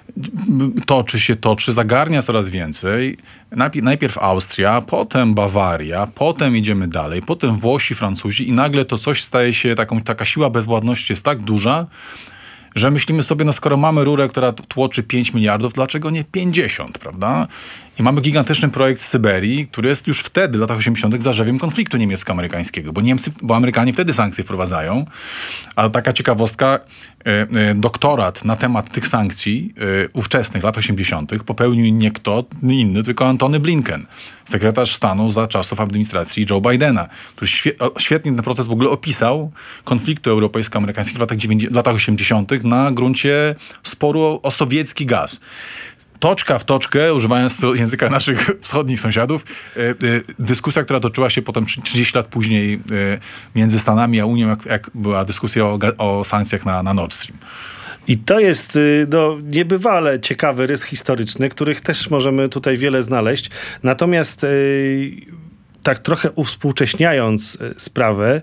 S2: toczy, zagarnia coraz więcej. Najpierw Austria, potem Bawaria, potem idziemy dalej, potem Włosi, Francuzi i nagle to coś staje się, taka siła bezwładności jest tak duża, że myślimy sobie, no skoro mamy rurę, która tłoczy 5 miliardów, dlaczego nie 50, prawda? I mamy gigantyczny projekt Syberii, który jest już wtedy, w latach 80. zarzewiem konfliktu niemiecko-amerykańskiego, bo Amerykanie wtedy sankcje wprowadzają. A taka ciekawostka, doktorat na temat tych sankcji ówczesnych, lat 80. popełnił nie kto inny, tylko Antony Blinken, sekretarz stanu za czasów administracji Joe Bidena, który świetnie ten proces w ogóle opisał konfliktu europejsko-amerykańskiego w latach 80. na gruncie sporu o sowiecki gaz. Toczka w toczkę, używając języka naszych wschodnich sąsiadów, dyskusja, która toczyła się potem 30 lat później między Stanami a Unią, jak była dyskusja o sankcjach na Nord Stream.
S1: I to jest niebywale ciekawy rys historyczny, których też możemy tutaj wiele znaleźć. Natomiast tak trochę uwspółcześniając sprawę,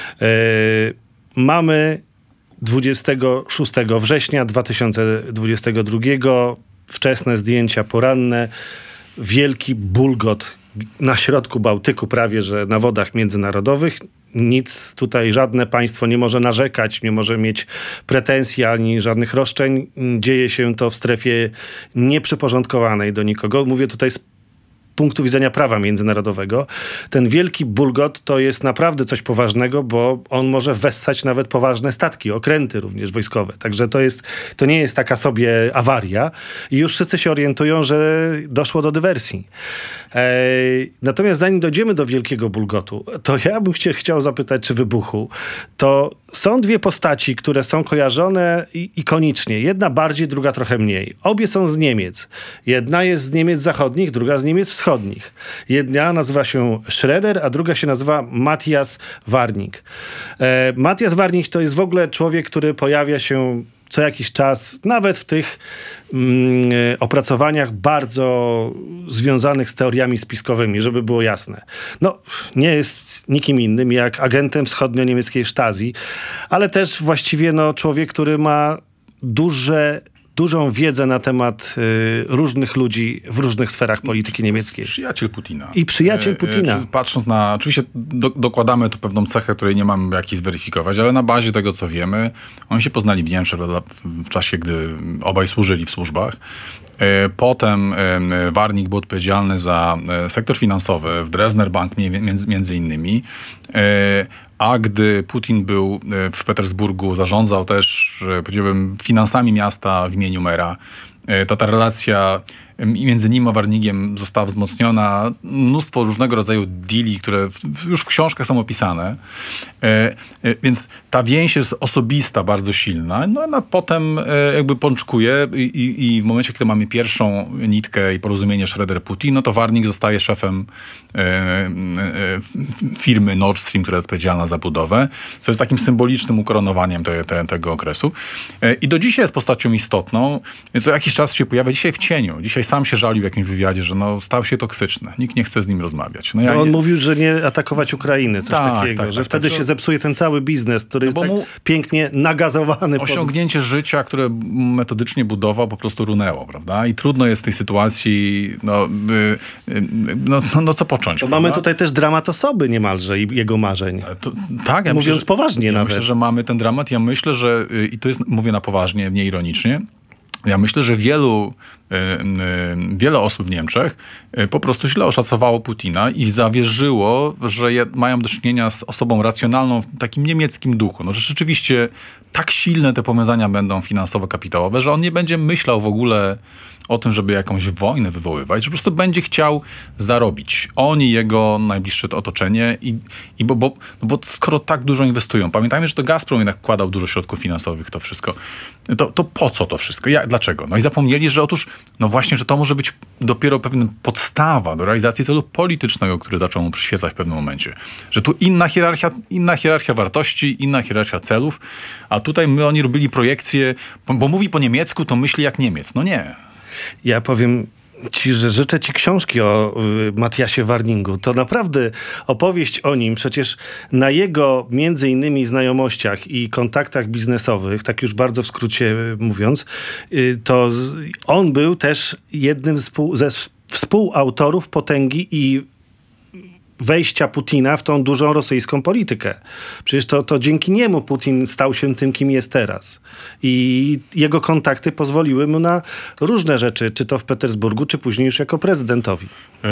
S1: mamy 26 września 2022 wczesne zdjęcia poranne, wielki bulgot na środku Bałtyku, prawie że na wodach międzynarodowych. Nic tutaj, żadne państwo nie może narzekać, nie może mieć pretensji ani żadnych roszczeń. Dzieje się to w strefie nieprzyporządkowanej do nikogo. Mówię tutaj z punktu widzenia prawa międzynarodowego. Ten wielki bulgot to jest naprawdę coś poważnego, bo on może wessać nawet poważne statki, okręty również wojskowe. Także to nie jest taka sobie awaria i już wszyscy się orientują, że doszło do dywersji. Natomiast zanim dojdziemy do wielkiego bulgotu, to ja bym chciał zapytać, czy wybuchu, to są dwie postaci, które są kojarzone ikonicznie. Jedna bardziej, druga trochę mniej. Obie są z Niemiec. Jedna jest z Niemiec zachodnich, druga z Niemiec wschodnich. Jedna nazywa się Schroeder, a druga się nazywa Matthias Warnig. Matthias Warnig to jest w ogóle człowiek, który pojawia się co jakiś czas, nawet w tych opracowaniach bardzo związanych z teoriami spiskowymi, żeby było jasne. No, nie jest nikim innym jak agentem wschodnio-niemieckiej Stasi, ale też właściwie człowiek, który ma dużą wiedzę na temat różnych ludzi w różnych sferach polityki niemieckiej.
S2: Przyjaciel Putina.
S1: I przyjaciel Putina.
S2: Patrząc na... Oczywiście dokładamy tu pewną cechę, której nie mam jak zweryfikować, ale na bazie tego, co wiemy, oni się poznali w Niemczech w czasie, gdy obaj służyli w służbach. Potem Warnig był odpowiedzialny za sektor finansowy w Dresdner Bank między innymi. A gdy Putin był w Petersburgu, zarządzał też, powiedziałbym, finansami miasta w imieniu mera, ta relacja między nim a Warningiem została wzmocniona. Mnóstwo różnego rodzaju deali, które już w książkach są opisane. Więc ta więź jest osobista, bardzo silna. No a potem jakby pączkuje i w momencie, kiedy mamy pierwszą nitkę i porozumienie Schroeder-Putin, no to Warnig zostaje szefem firmy Nord Stream, która jest odpowiedzialna za budowę, co jest takim symbolicznym ukoronowaniem tego okresu. I do dzisiaj jest postacią istotną, więc co jakiś czas się pojawia dzisiaj w cieniu. Dzisiaj sam się żalił w jakimś wywiadzie, że stał się toksyczny. Nikt nie chce z nim rozmawiać.
S1: On mówił, że nie atakować Ukrainy, coś takiego, że wtedy się zepsuje ten cały biznes, który jest tak pięknie nagazowany.
S2: Osiągnięcie życia, które metodycznie budował, po prostu runęło, prawda? I trudno jest w tej sytuacji, co począć.
S1: Mamy tutaj też dramat osoby niemalże i jego marzeń.
S2: Tak,
S1: mówiąc poważnie nawet.
S2: Myślę, że mamy ten dramat. Ja myślę, że, i to jest, mówię na poważnie, nie ironicznie, ja myślę, że wiele osób w Niemczech po prostu źle oszacowało Putina i zawierzyło, że mają do czynienia z osobą racjonalną w takim niemieckim duchu. No, że rzeczywiście tak silne te powiązania będą finansowo-kapitałowe, że on nie będzie myślał w ogóle o tym, żeby jakąś wojnę wywoływać, że po prostu będzie chciał zarobić. On i jego najbliższe otoczenie, bo skoro tak dużo inwestują, pamiętajmy, że to Gazprom jednak wkładał dużo środków finansowych w to wszystko, to po co to wszystko? Dlaczego? No i zapomnieli, że otóż, no właśnie, że to może być dopiero pewna podstawa do realizacji celu politycznego, który zaczął mu przyświecać w pewnym momencie. Że tu inna hierarchia wartości, inna hierarchia celów, a tutaj oni robili projekcję, bo mówi po niemiecku, to myśli jak Niemiec. No nie.
S1: Ja powiem ci, że życzę ci książki o Matthiasie Warningu. To naprawdę opowieść o nim, przecież na jego między innymi znajomościach i kontaktach biznesowych, tak już bardzo w skrócie mówiąc, to on był też jednym ze współautorów potęgi i wejścia Putina w tą dużą rosyjską politykę. Przecież to dzięki niemu Putin stał się tym, kim jest teraz. I jego kontakty pozwoliły mu na różne rzeczy, czy to w Petersburgu, czy później już jako prezydentowi.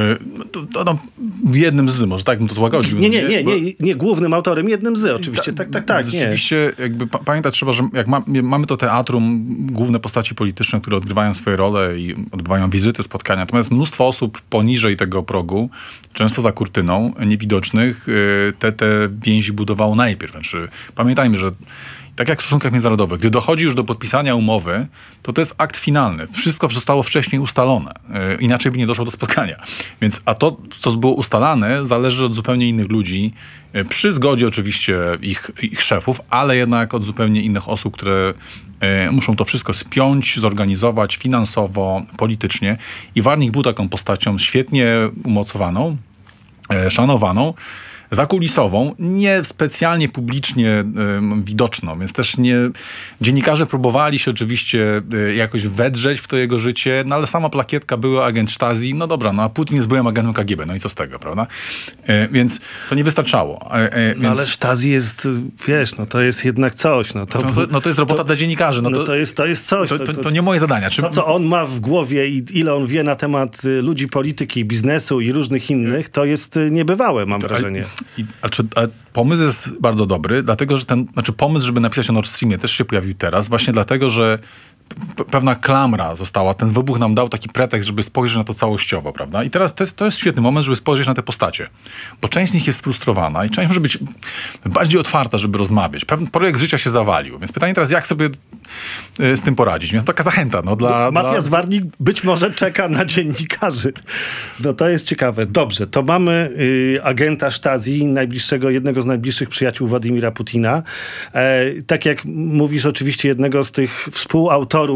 S2: Jednym z, może tak bym to złagodził.
S1: Nie, głównym autorem, jednym z, oczywiście. Tak.
S2: Rzeczywiście, jakby pamiętać trzeba, że jak mamy to teatrum, główne postaci polityczne, które odgrywają swoje role i odbywają wizyty, spotkania. Natomiast mnóstwo osób poniżej tego progu, często za kurtyną, niewidocznych, te więzi budowało najpierw. Znaczy, pamiętajmy, że tak jak w stosunkach międzynarodowych, gdy dochodzi już do podpisania umowy, to jest akt finalny. Wszystko zostało wcześniej ustalone. Inaczej by nie doszło do spotkania. Więc, a to, co było ustalane, zależy od zupełnie innych ludzi, przy zgodzie oczywiście ich szefów, ale jednak od zupełnie innych osób, które muszą to wszystko spiąć, zorganizować finansowo, politycznie. I Warnig był taką postacią świetnie umocowaną, szanowaną, zakulisową, nie specjalnie publicznie widoczną, więc też dziennikarze próbowali się oczywiście jakoś wedrzeć w to jego życie, no ale sama plakietka była agent Stasi, no dobra, no a Putin jest byłym agentem KGB, no i co z tego, prawda? Więc to nie wystarczało.
S1: No ale Stasi jest, wiesz, no to jest jednak coś.
S2: To jest robota dla dziennikarzy.
S1: To jest coś.
S2: To nie moje zadania.
S1: To, co on ma w głowie i ile on wie na temat ludzi, polityki, biznesu i różnych innych, to jest niebywałe, mam wrażenie.
S2: Pomysł jest bardzo dobry, dlatego, że pomysł, żeby napisać o Nord Streamie też się pojawił teraz, właśnie dlatego, że pewna klamra została, ten wybuch nam dał taki pretekst, żeby spojrzeć na to całościowo, prawda? I teraz to jest świetny moment, żeby spojrzeć na te postacie. Bo część z nich jest sfrustrowana i część może być bardziej otwarta, żeby rozmawiać. Pewien projekt życia się zawalił. Więc pytanie teraz, jak sobie z tym poradzić? Więc taka zachęta.
S1: Matthias Warnig być może czeka na dziennikarzy. No to jest ciekawe. Dobrze, to mamy agenta Stasi, jednego z najbliższych przyjaciół Władimira Putina. Tak jak mówisz, oczywiście jednego z tych współautorów,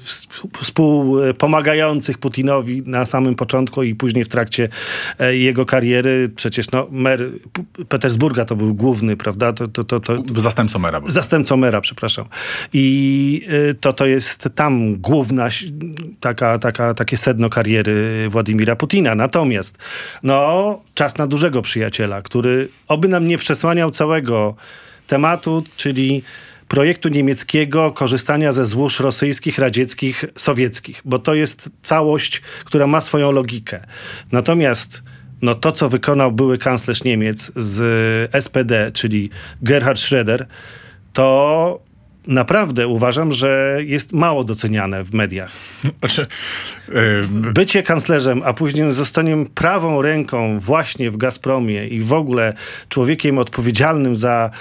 S1: współpomagających Putinowi na samym początku i później w trakcie jego kariery. Przecież mer Petersburga to był główny, prawda?
S2: Zastępcą mera.
S1: Zastępcą mera, przepraszam. I to jest tam główna takie sedno kariery Władimira Putina. Natomiast czas na dużego przyjaciela, który oby nam nie przesłaniał całego tematu, czyli projektu niemieckiego korzystania ze złóż rosyjskich, radzieckich, sowieckich, bo to jest całość, która ma swoją logikę. Natomiast to, co wykonał były kanclerz Niemiec z SPD, czyli Gerhard Schröder, to naprawdę uważam, że jest mało doceniane w mediach.
S2: Znaczy,
S1: Bycie kanclerzem, a później zostaniem prawą ręką właśnie w Gazpromie i w ogóle człowiekiem odpowiedzialnym za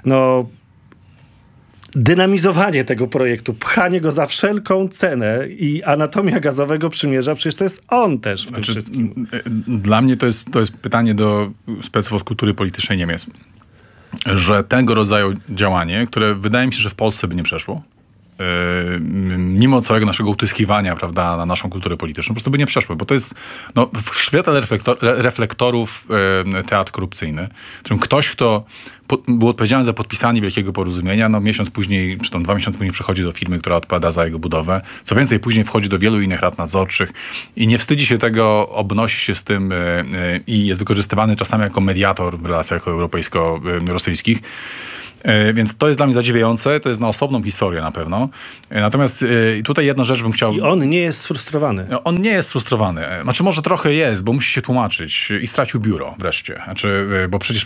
S1: dynamizowanie tego projektu, pchanie go za wszelką cenę i anatomia gazowego przymierza, przecież to jest on też w tym wszystkim.
S2: Dla mnie to jest pytanie do speców od kultury politycznej Niemiec, że tego rodzaju działanie, które wydaje mi się, że w Polsce by nie przeszło, mimo całego naszego utyskiwania, prawda, na naszą kulturę polityczną, po prostu by nie przeszło, bo to jest w świetle reflektorów teatr korupcyjny, w którym ktoś, kto był odpowiedzialny za podpisanie wielkiego porozumienia, miesiąc później, czy tam 2 miesiące później przechodzi do firmy, która odpowiada za jego budowę. Co więcej, później wchodzi do wielu innych rad nadzorczych i nie wstydzi się tego, obnosi się z tym i jest wykorzystywany czasami jako mediator w relacjach europejsko-rosyjskich. Więc to jest dla mnie zadziwiające, to jest na osobną historię na pewno. Natomiast tutaj jedna rzecz bym chciał...
S1: I on nie jest sfrustrowany.
S2: On nie jest frustrowany. Znaczy może trochę jest, bo musi się tłumaczyć i stracił biuro wreszcie. Znaczy, bo przecież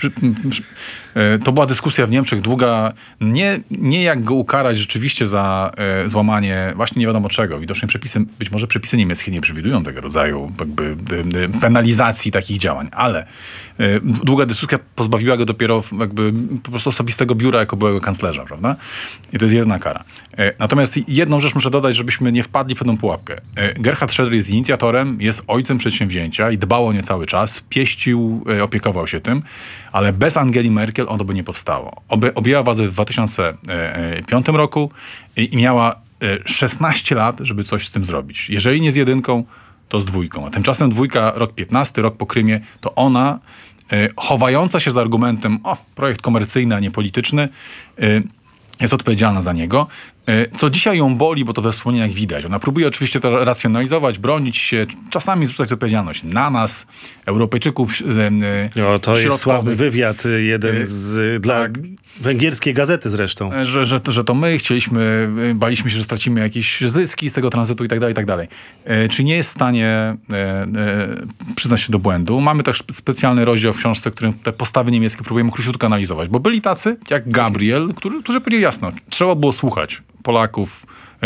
S2: to była dyskusja w Niemczech długa, nie jak go ukarać rzeczywiście za złamanie właśnie nie wiadomo czego. Widocznie być może przepisy niemieckie nie przewidują tego rodzaju jakby penalizacji takich działań, ale długa dyskusja pozbawiła go dopiero jakby po prostu osobistego biura jako byłego kanclerza, prawda? I to jest jedna kara. Natomiast jedną rzecz muszę dodać, żebyśmy nie wpadli w pewną pułapkę. Gerhard Schröder jest inicjatorem, jest ojcem przedsięwzięcia i dbał o nie cały czas, pieścił, opiekował się tym, ale bez Angeli Merkel ono by nie powstało. Objęła władzę w 2005 roku i miała 16 lat, żeby coś z tym zrobić. Jeżeli nie z 1, to z 2. A tymczasem 2, rok 15, rok po Krymie, to ona chowająca się za argumentem projekt komercyjny, a nie polityczny, jest odpowiedzialna za niego. Co dzisiaj ją boli, bo to we wspomnieniach widać. Ona próbuje oczywiście to racjonalizować, bronić się, czasami zrzucać odpowiedzialność na nas, Europejczyków.
S1: To jest sławny wywiad, jeden dla węgierskiej gazety zresztą.
S2: Że to my baliśmy się, że stracimy jakieś zyski z tego tranzytu i tak dalej, i tak dalej. Czy nie jest w stanie przyznać się do błędu? Mamy też specjalny rozdział w książce, w którym te postawy niemieckie próbujemy króciutko analizować, bo byli tacy, jak Gabriel, którzy powiedzieli jasno, trzeba było słuchać Polaków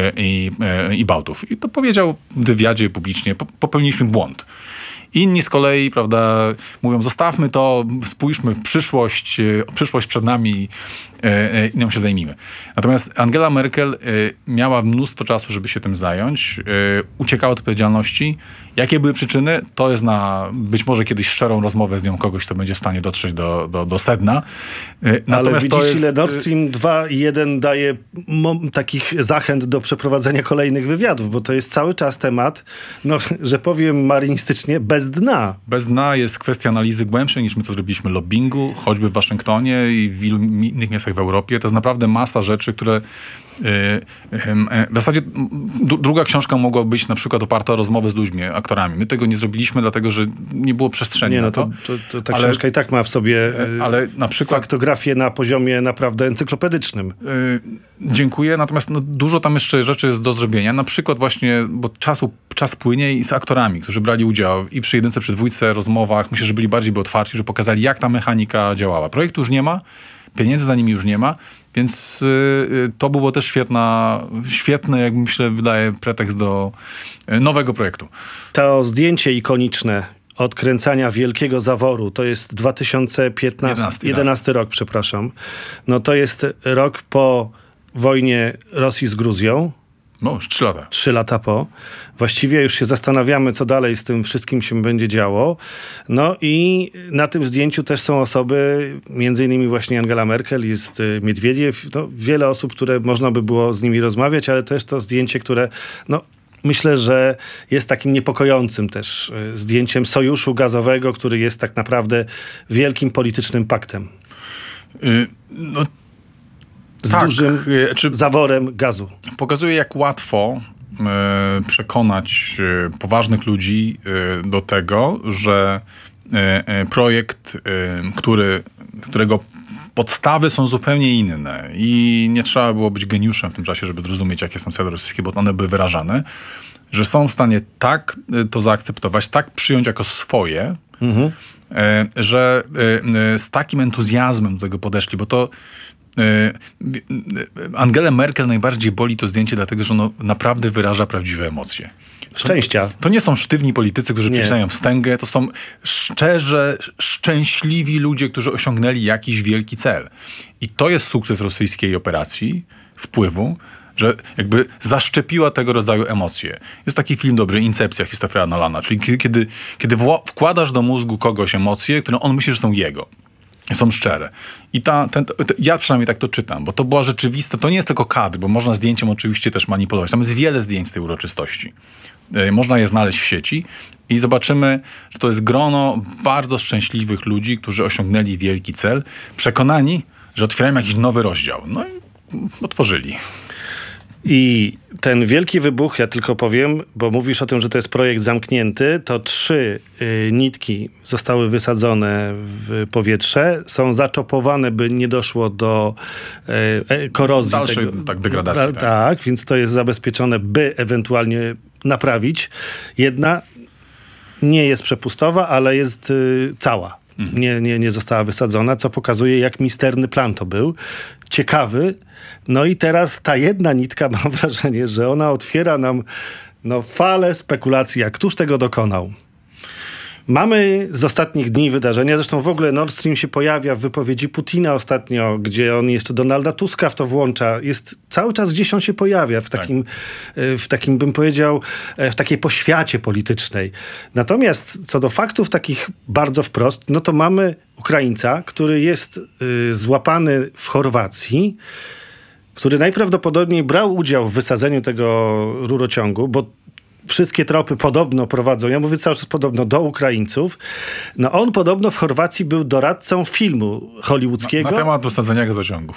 S2: i Bałtów. I to powiedział w wywiadzie publicznie, popełniliśmy błąd. Inni z kolei, prawda, mówią, zostawmy to, spójrzmy w przyszłość przed nami i nią się zajmijmy. Natomiast Angela Merkel miała mnóstwo czasu, żeby się tym zająć. Uciekała od odpowiedzialności. Jakie były przyczyny? To jest na być może kiedyś szczerą rozmowę z nią kogoś, kto będzie w stanie dotrzeć do sedna.
S1: Natomiast ale widzisz, ile Nord Stream 2 i 1 daje takich zachęt do przeprowadzenia kolejnych wywiadów, bo to jest cały czas temat, że powiem marynistycznie, bez dna.
S2: Bez dna jest kwestia analizy głębszej, niż my to zrobiliśmy lobbingu, choćby w Waszyngtonie i w wielu innych miastach w Europie. To jest naprawdę masa rzeczy, które w zasadzie druga książka mogła być na przykład oparta o rozmowy z ludźmi, aktorami. My tego nie zrobiliśmy, dlatego że nie było przestrzeni na to.
S1: Ta książka i tak ma w sobie na przykład faktografię na poziomie naprawdę encyklopedycznym.
S2: Dziękuję, natomiast dużo tam jeszcze rzeczy jest do zrobienia. Na przykład właśnie, bo czas płynie i z aktorami, którzy brali udział i przy 1, przy 2 rozmowach. Myślę, że byli bardziej otwarci, że pokazali, jak ta mechanika działała. Projektu już nie ma, pieniędzy za nimi już nie ma, więc to było też świetny, jak myślę, wydaje pretekst do nowego projektu.
S1: To zdjęcie ikoniczne odkręcania wielkiego zaworu, to jest 2011 rok, przepraszam. To jest rok po wojnie Rosji z Gruzją.
S2: Już 3 lata.
S1: 3 lata po. Właściwie już się zastanawiamy, co dalej z tym wszystkim się będzie działo. I na tym zdjęciu też są osoby, między innymi właśnie Angela Merkel, jest Miedwiediew, wiele osób, które można by było z nimi rozmawiać, ale też to zdjęcie, które myślę, że jest takim niepokojącym też zdjęciem sojuszu gazowego, który jest tak naprawdę wielkim politycznym paktem. Z dużym zaworem gazu.
S2: Pokazuje, jak łatwo przekonać poważnych ludzi do tego, że projekt, którego podstawy są zupełnie inne i nie trzeba było być geniuszem w tym czasie, żeby zrozumieć, jakie są cele rosyjskie, bo one były wyrażane, że są w stanie tak to zaakceptować, tak przyjąć jako swoje, że z takim entuzjazmem do tego podeszli, bo to Angelę Merkel najbardziej boli to zdjęcie, dlatego że ono naprawdę wyraża prawdziwe emocje.
S1: Szczęścia.
S2: To nie są sztywni politycy, którzy przyczyniają wstęgę, to są szczerze szczęśliwi ludzie, którzy osiągnęli jakiś wielki cel. I to jest sukces rosyjskiej operacji, wpływu, że jakby zaszczepiła tego rodzaju emocje. Jest taki film dobry, Incepcja Christophera Nolana, czyli kiedy wkładasz do mózgu kogoś emocje, które on myśli, że są jego. Są szczere. I ja przynajmniej tak to czytam, bo to była rzeczywista, to nie jest tylko kadr, bo można zdjęciem oczywiście też manipulować. Tam jest wiele zdjęć z tej uroczystości. Można je znaleźć w sieci i zobaczymy, że to jest grono bardzo szczęśliwych ludzi, którzy osiągnęli wielki cel, przekonani, że otwierają jakiś nowy rozdział. No i otworzyli.
S1: I ten wielki wybuch, ja tylko powiem, bo mówisz o tym, że to jest projekt zamknięty, to 3 nitki zostały wysadzone w powietrze, są zaczopowane, by nie doszło do korozji.
S2: Dalszej degradacji.
S1: Tak, więc to jest zabezpieczone, by ewentualnie naprawić. Jedna nie jest przepustowa, ale jest cała. Nie została wysadzona, co pokazuje, jak misterny plan to był. Ciekawy. No i teraz ta jedna nitka, mam wrażenie, że ona otwiera nam falę spekulacji, jak któż tego dokonał. Mamy z ostatnich dni wydarzenia, zresztą w ogóle Nord Stream się pojawia w wypowiedzi Putina ostatnio, gdzie on jeszcze Donalda Tuska w to włącza. Jest cały czas gdzieś on się pojawia w takim, bym powiedział, w takiej poświacie politycznej. Natomiast co do faktów takich bardzo wprost, no to mamy Ukraińca, który jest złapany w Chorwacji, który najprawdopodobniej brał udział w wysadzeniu tego rurociągu, bo wszystkie tropy podobno prowadzą, ja mówię cały czas podobno, do Ukraińców. No on podobno w Chorwacji był doradcą filmu hollywoodzkiego.
S2: Na temat wysadzenia gazociągu.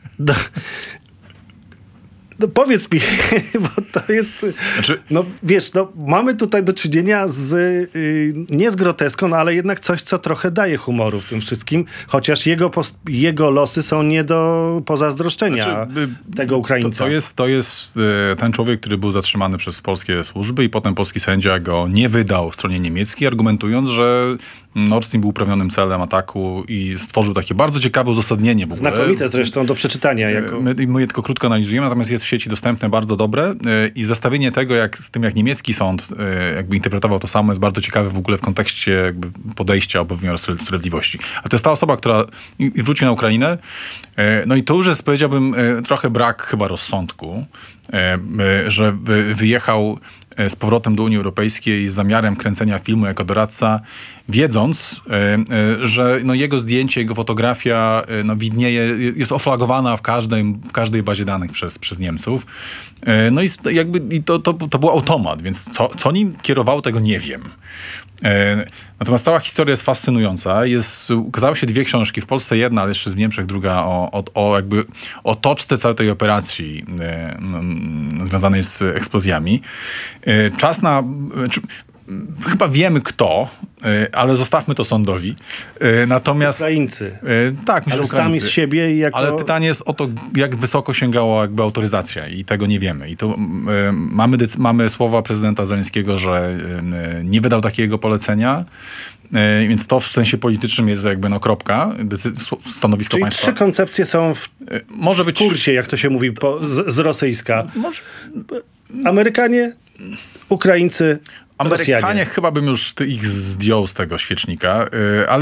S1: No powiedz mi, bo to jest... Znaczy... No wiesz, mamy tutaj do czynienia z, nie z groteską, ale jednak coś, co trochę daje humoru w tym wszystkim, chociaż jego losy są nie do pozazdroszczenia tego Ukraińca.
S2: To jest ten człowiek, który był zatrzymany przez polskie służby i potem polski sędzia go nie wydał stronie niemieckiej, argumentując, że Nord Stream był uprawnionym celem ataku i stworzył takie bardzo ciekawe uzasadnienie w ogóle.
S1: Znakomite zresztą do przeczytania.
S2: My je tylko krótko analizujemy, natomiast jest w sieci dostępne, bardzo dobre i zestawienie tego z tym, jak niemiecki sąd jakby interpretował to samo, jest bardzo ciekawe w ogóle w kontekście jakby podejścia obu wymiarów sprawiedliwości. A to jest ta osoba, która wróci na Ukrainę. No i to już jest, powiedziałbym, trochę brak chyba rozsądku, że wyjechał z powrotem do Unii Europejskiej z zamiarem kręcenia filmu jako doradca, wiedząc, że jego zdjęcie, jego fotografia widnieje, jest oflagowana w każdej bazie danych przez Niemców. No i jakby to był automat, więc co nim kierowało, tego nie wiem. Natomiast cała historia jest fascynująca. Ukazały się 2 książki, w Polsce jedna, ale jeszcze w Niemczech druga, o otoczce całej tej operacji związanej z eksplozjami. Czas na... Chyba wiemy kto, ale zostawmy to sądowi. Natomiast...
S1: Ukraińcy.
S2: Tak, myślę,
S1: ale Ukraińcy. Sami z siebie jako...
S2: Ale pytanie jest o to, jak wysoko sięgała jakby autoryzacja i tego nie wiemy. I tu mamy słowa prezydenta Zełenskiego, że nie wydał takiego polecenia, więc to w sensie politycznym jest jakby kropka, stanowisko
S1: czyli
S2: państwa.
S1: 3 koncepcje są w kursie, jak to się mówi z rosyjska. Amerykanie, Ukraińcy,
S2: Amerykanie
S1: Rosjanie.
S2: chyba bym już ich zdjął z tego świecznika, ale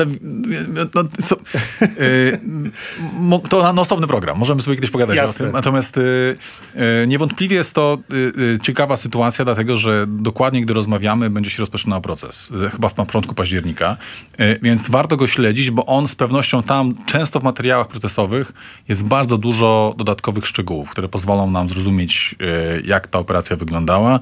S2: to na osobny program. Możemy sobie kiedyś pogadać o tym. Natomiast niewątpliwie jest to ciekawa sytuacja, dlatego że dokładnie gdy rozmawiamy, będzie się rozpoczynał proces. Chyba na początku października. Więc warto go śledzić, bo on z pewnością tam, często w materiałach procesowych, jest bardzo dużo dodatkowych szczegółów, które pozwolą nam zrozumieć, jak ta operacja wyglądała.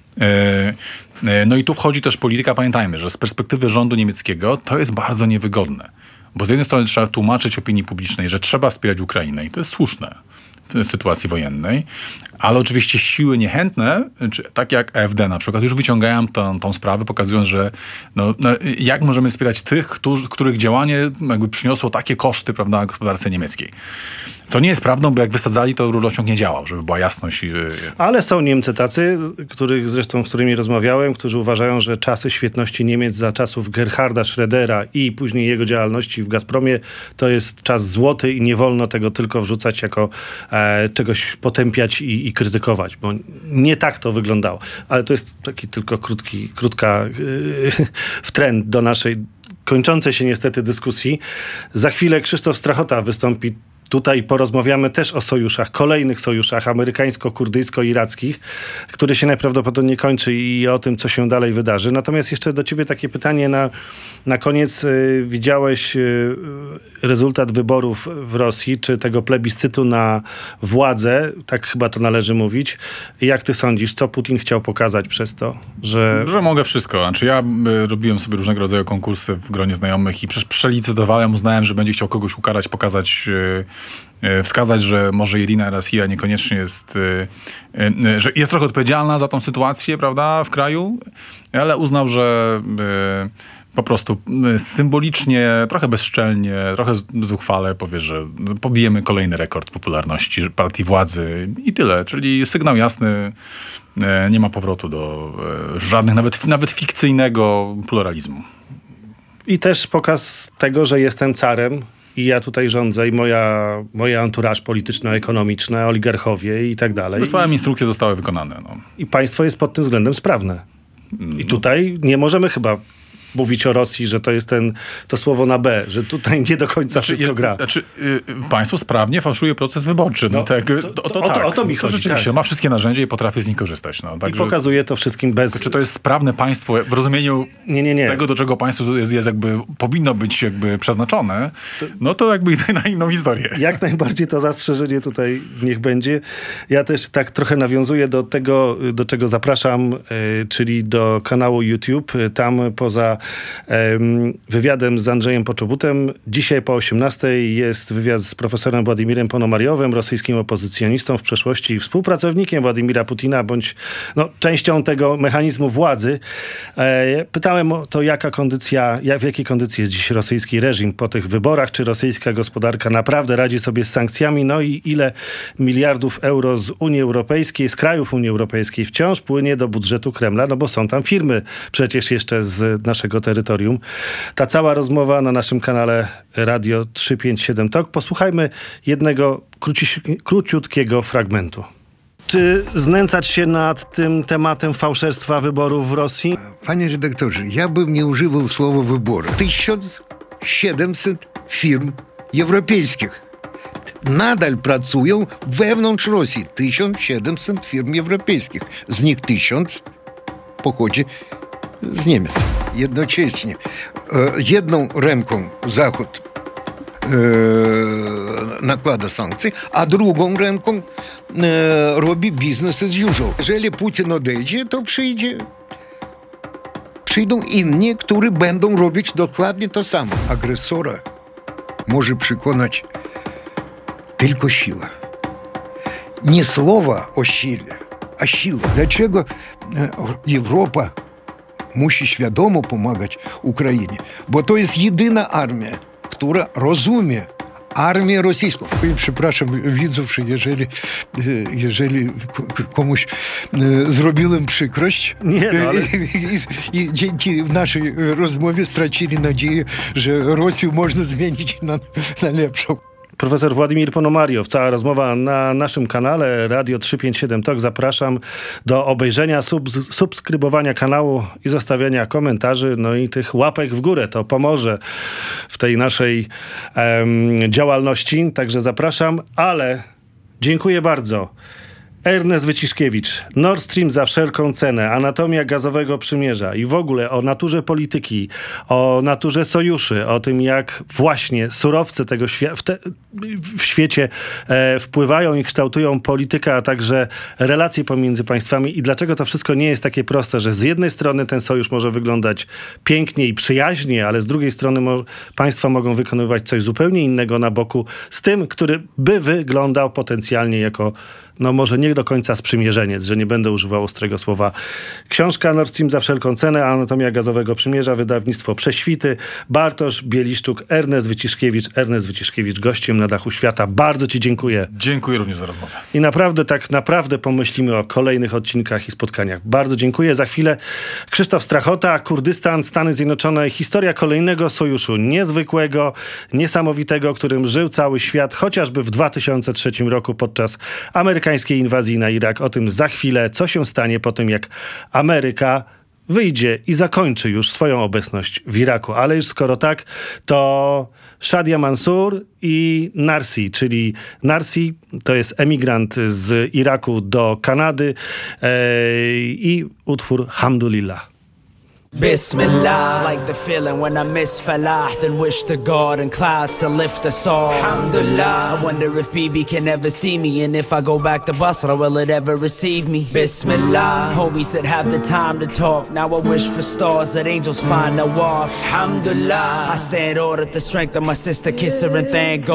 S2: No i tu wchodzi też polityka. Pamiętajmy, że z perspektywy rządu niemieckiego to jest bardzo niewygodne. Bo z jednej strony trzeba tłumaczyć opinii publicznej, że trzeba wspierać Ukrainę i to jest słuszne w sytuacji wojennej, ale oczywiście siły niechętne, tak jak AfD na przykład, już wyciągają tą sprawę, pokazując, że jak możemy wspierać tych, których działanie jakby przyniosło takie koszty, prawda, gospodarce niemieckiej. To nie jest prawdą, bo jak wysadzali, to rurociąg nie działał, żeby była jasność.
S1: Ale są Niemcy tacy, z którymi rozmawiałem, którzy uważają, że czasy świetności Niemiec za czasów Gerharda Schrödera i później jego działalności Rosji w Gazpromie, to jest czas złoty i nie wolno tego tylko wrzucać jako czegoś potępiać i krytykować, bo nie tak to wyglądało. Ale to jest taki tylko krótka wtręt do naszej kończącej się niestety dyskusji. Za chwilę Krzysztof Strachota wystąpi tutaj, porozmawiamy też o sojuszach, kolejnych sojuszach amerykańsko-kurdyjsko-irackich, który się najprawdopodobniej kończy i o tym, co się dalej wydarzy. Natomiast jeszcze do ciebie takie pytanie na koniec. Widziałeś rezultat wyborów w Rosji, czy tego plebiscytu na władzę, tak chyba to należy mówić. Jak ty sądzisz, co Putin chciał pokazać przez to? Że
S2: mogę wszystko. Znaczy ja robiłem sobie różnego rodzaju konkursy w gronie znajomych i przelicytowałem, uznałem, że będzie chciał kogoś ukarać, pokazać, wskazać, że może Irina Rosja niekoniecznie jest, że jest trochę odpowiedzialna za tą sytuację, prawda, w kraju, ale uznał, że po prostu symbolicznie, trochę bezczelnie, trochę zuchwale powie, że pobijemy kolejny rekord popularności partii władzy i tyle. Czyli sygnał jasny, nie ma powrotu do żadnych, nawet fikcyjnego pluralizmu.
S1: I też pokaz tego, że jestem carem i ja tutaj rządzę i moja entourage polityczno-ekonomiczne, oligarchowie i tak dalej.
S2: Wysłałem instrukcje, zostały wykonane. No.
S1: I państwo jest pod tym względem sprawne. I tutaj nie możemy chyba mówić o Rosji, że to jest to słowo na B, że tutaj nie do końca wszystko gra.
S2: Państwo sprawnie fałszuje proces wyborczy.
S1: O to mi chodzi.
S2: Rzeczywiście,
S1: tak.
S2: Ma wszystkie narzędzia i potrafi z nich korzystać. No,
S1: I pokazuje to wszystkim bez...
S2: Czy to jest sprawne państwo w rozumieniu
S1: nie.
S2: tego, do czego państwo jest jakby, powinno być jakby przeznaczone, no to jakby idę na inną historię.
S1: Jak najbardziej to zastrzeżenie tutaj niech będzie. Ja też tak trochę nawiązuję do tego, do czego zapraszam, czyli do kanału YouTube. Tam poza wywiadem z Andrzejem Poczobutem dzisiaj po 18:00 jest wywiad z profesorem Władimirem Ponomariowem, rosyjskim opozycjonistą, w przeszłości współpracownikiem Władimira Putina, bądź częścią tego mechanizmu władzy. Pytałem o to, w jakiej kondycji jest dziś rosyjski reżim po tych wyborach, czy rosyjska gospodarka naprawdę radzi sobie z sankcjami, no i ile miliardów euro z Unii Europejskiej, z krajów Unii Europejskiej wciąż płynie do budżetu Kremla, no bo są tam firmy przecież jeszcze z naszego terytorium. Ta cała rozmowa na naszym kanale Radio 357 Talk. Posłuchajmy jednego króciutkiego fragmentu. Czy znęcać się nad tym tematem fałszerstwa wyborów w Rosji?
S3: Panie redaktorze, ja bym nie używał słowa wybory. 1700 firm europejskich nadal pracują wewnątrz Rosji. 1700 firm europejskich. Z nich 1000 pochodzi z Niemiec. Jednocześnie jedną ręką Zachód nakłada sankcje, a drugą ręką robi business as usual. Jeżeli Putin odejdzie, to przyjdą inni, którzy będą robić dokładnie to samo. Agresora może przekonać tylko siła. Nie słowa o sile, a siła. Dlaczego Europa musi świadomo pomagać Ukrainie? Bo to jest jedyna armia, która rozumie armię rosyjską. Przepraszam widzów, że jeżeli komuś zrobiłem przykrość i dzięki naszej rozmowie stracili nadzieję, że Rosję można zmienić na lepszą.
S1: Profesor Władimir Ponomariow. Cała rozmowa na naszym kanale Radio 357 Talk. Zapraszam do obejrzenia, subskrybowania kanału i zostawiania komentarzy, no i tych łapek w górę. To pomoże w tej naszej działalności. Także zapraszam, ale dziękuję bardzo. Ernest Wyciszkiewicz, Nord Stream za wszelką cenę, anatomia gazowego przymierza i w ogóle o naturze polityki, o naturze sojuszy, o tym jak właśnie surowce tego w świecie wpływają i kształtują politykę, a także relacje pomiędzy państwami i dlaczego to wszystko nie jest takie proste, że z jednej strony ten sojusz może wyglądać pięknie i przyjaźnie, ale z drugiej strony państwa mogą wykonywać coś zupełnie innego na boku z tym, który by wyglądał potencjalnie jako no może nie do końca sprzymierzeniec, że nie będę używał ostrego słowa. Książka Nord Stream za wszelką cenę, Anatomia gazowego przymierza, wydawnictwo Prześwity, Bartosz Bieliszczuk, Ernest Wyciszkiewicz, gościem na dachu świata. Bardzo ci dziękuję.
S2: Dziękuję również za rozmowę.
S1: I naprawdę pomyślimy o kolejnych odcinkach i spotkaniach. Bardzo dziękuję. Za chwilę Krzysztof Strachota, Kurdystan, Stany Zjednoczone, historia kolejnego sojuszu niezwykłego, niesamowitego, którym żył cały świat, chociażby w 2003 roku podczas amerykańskiej inwazji na Irak. O tym za chwilę, co się stanie po tym, jak Ameryka wyjdzie i zakończy już swoją obecność w Iraku. Ale już skoro tak, to Shadia Mansour i Narsi, czyli Narsi to jest emigrant z Iraku do Kanady i utwór Hamdulillah.
S4: Bismillah, like the feeling when I miss Falah, then wish to God and clouds to lift us all. Alhamdulillah, I wonder if BB can ever see me, and if I go back to Basra, will it ever receive me? Bismillah, homies that have the time to talk. Now I wish for stars that angels find no off. Alhamdulillah, I stand awe at the strength of my sister, kiss her and thank God.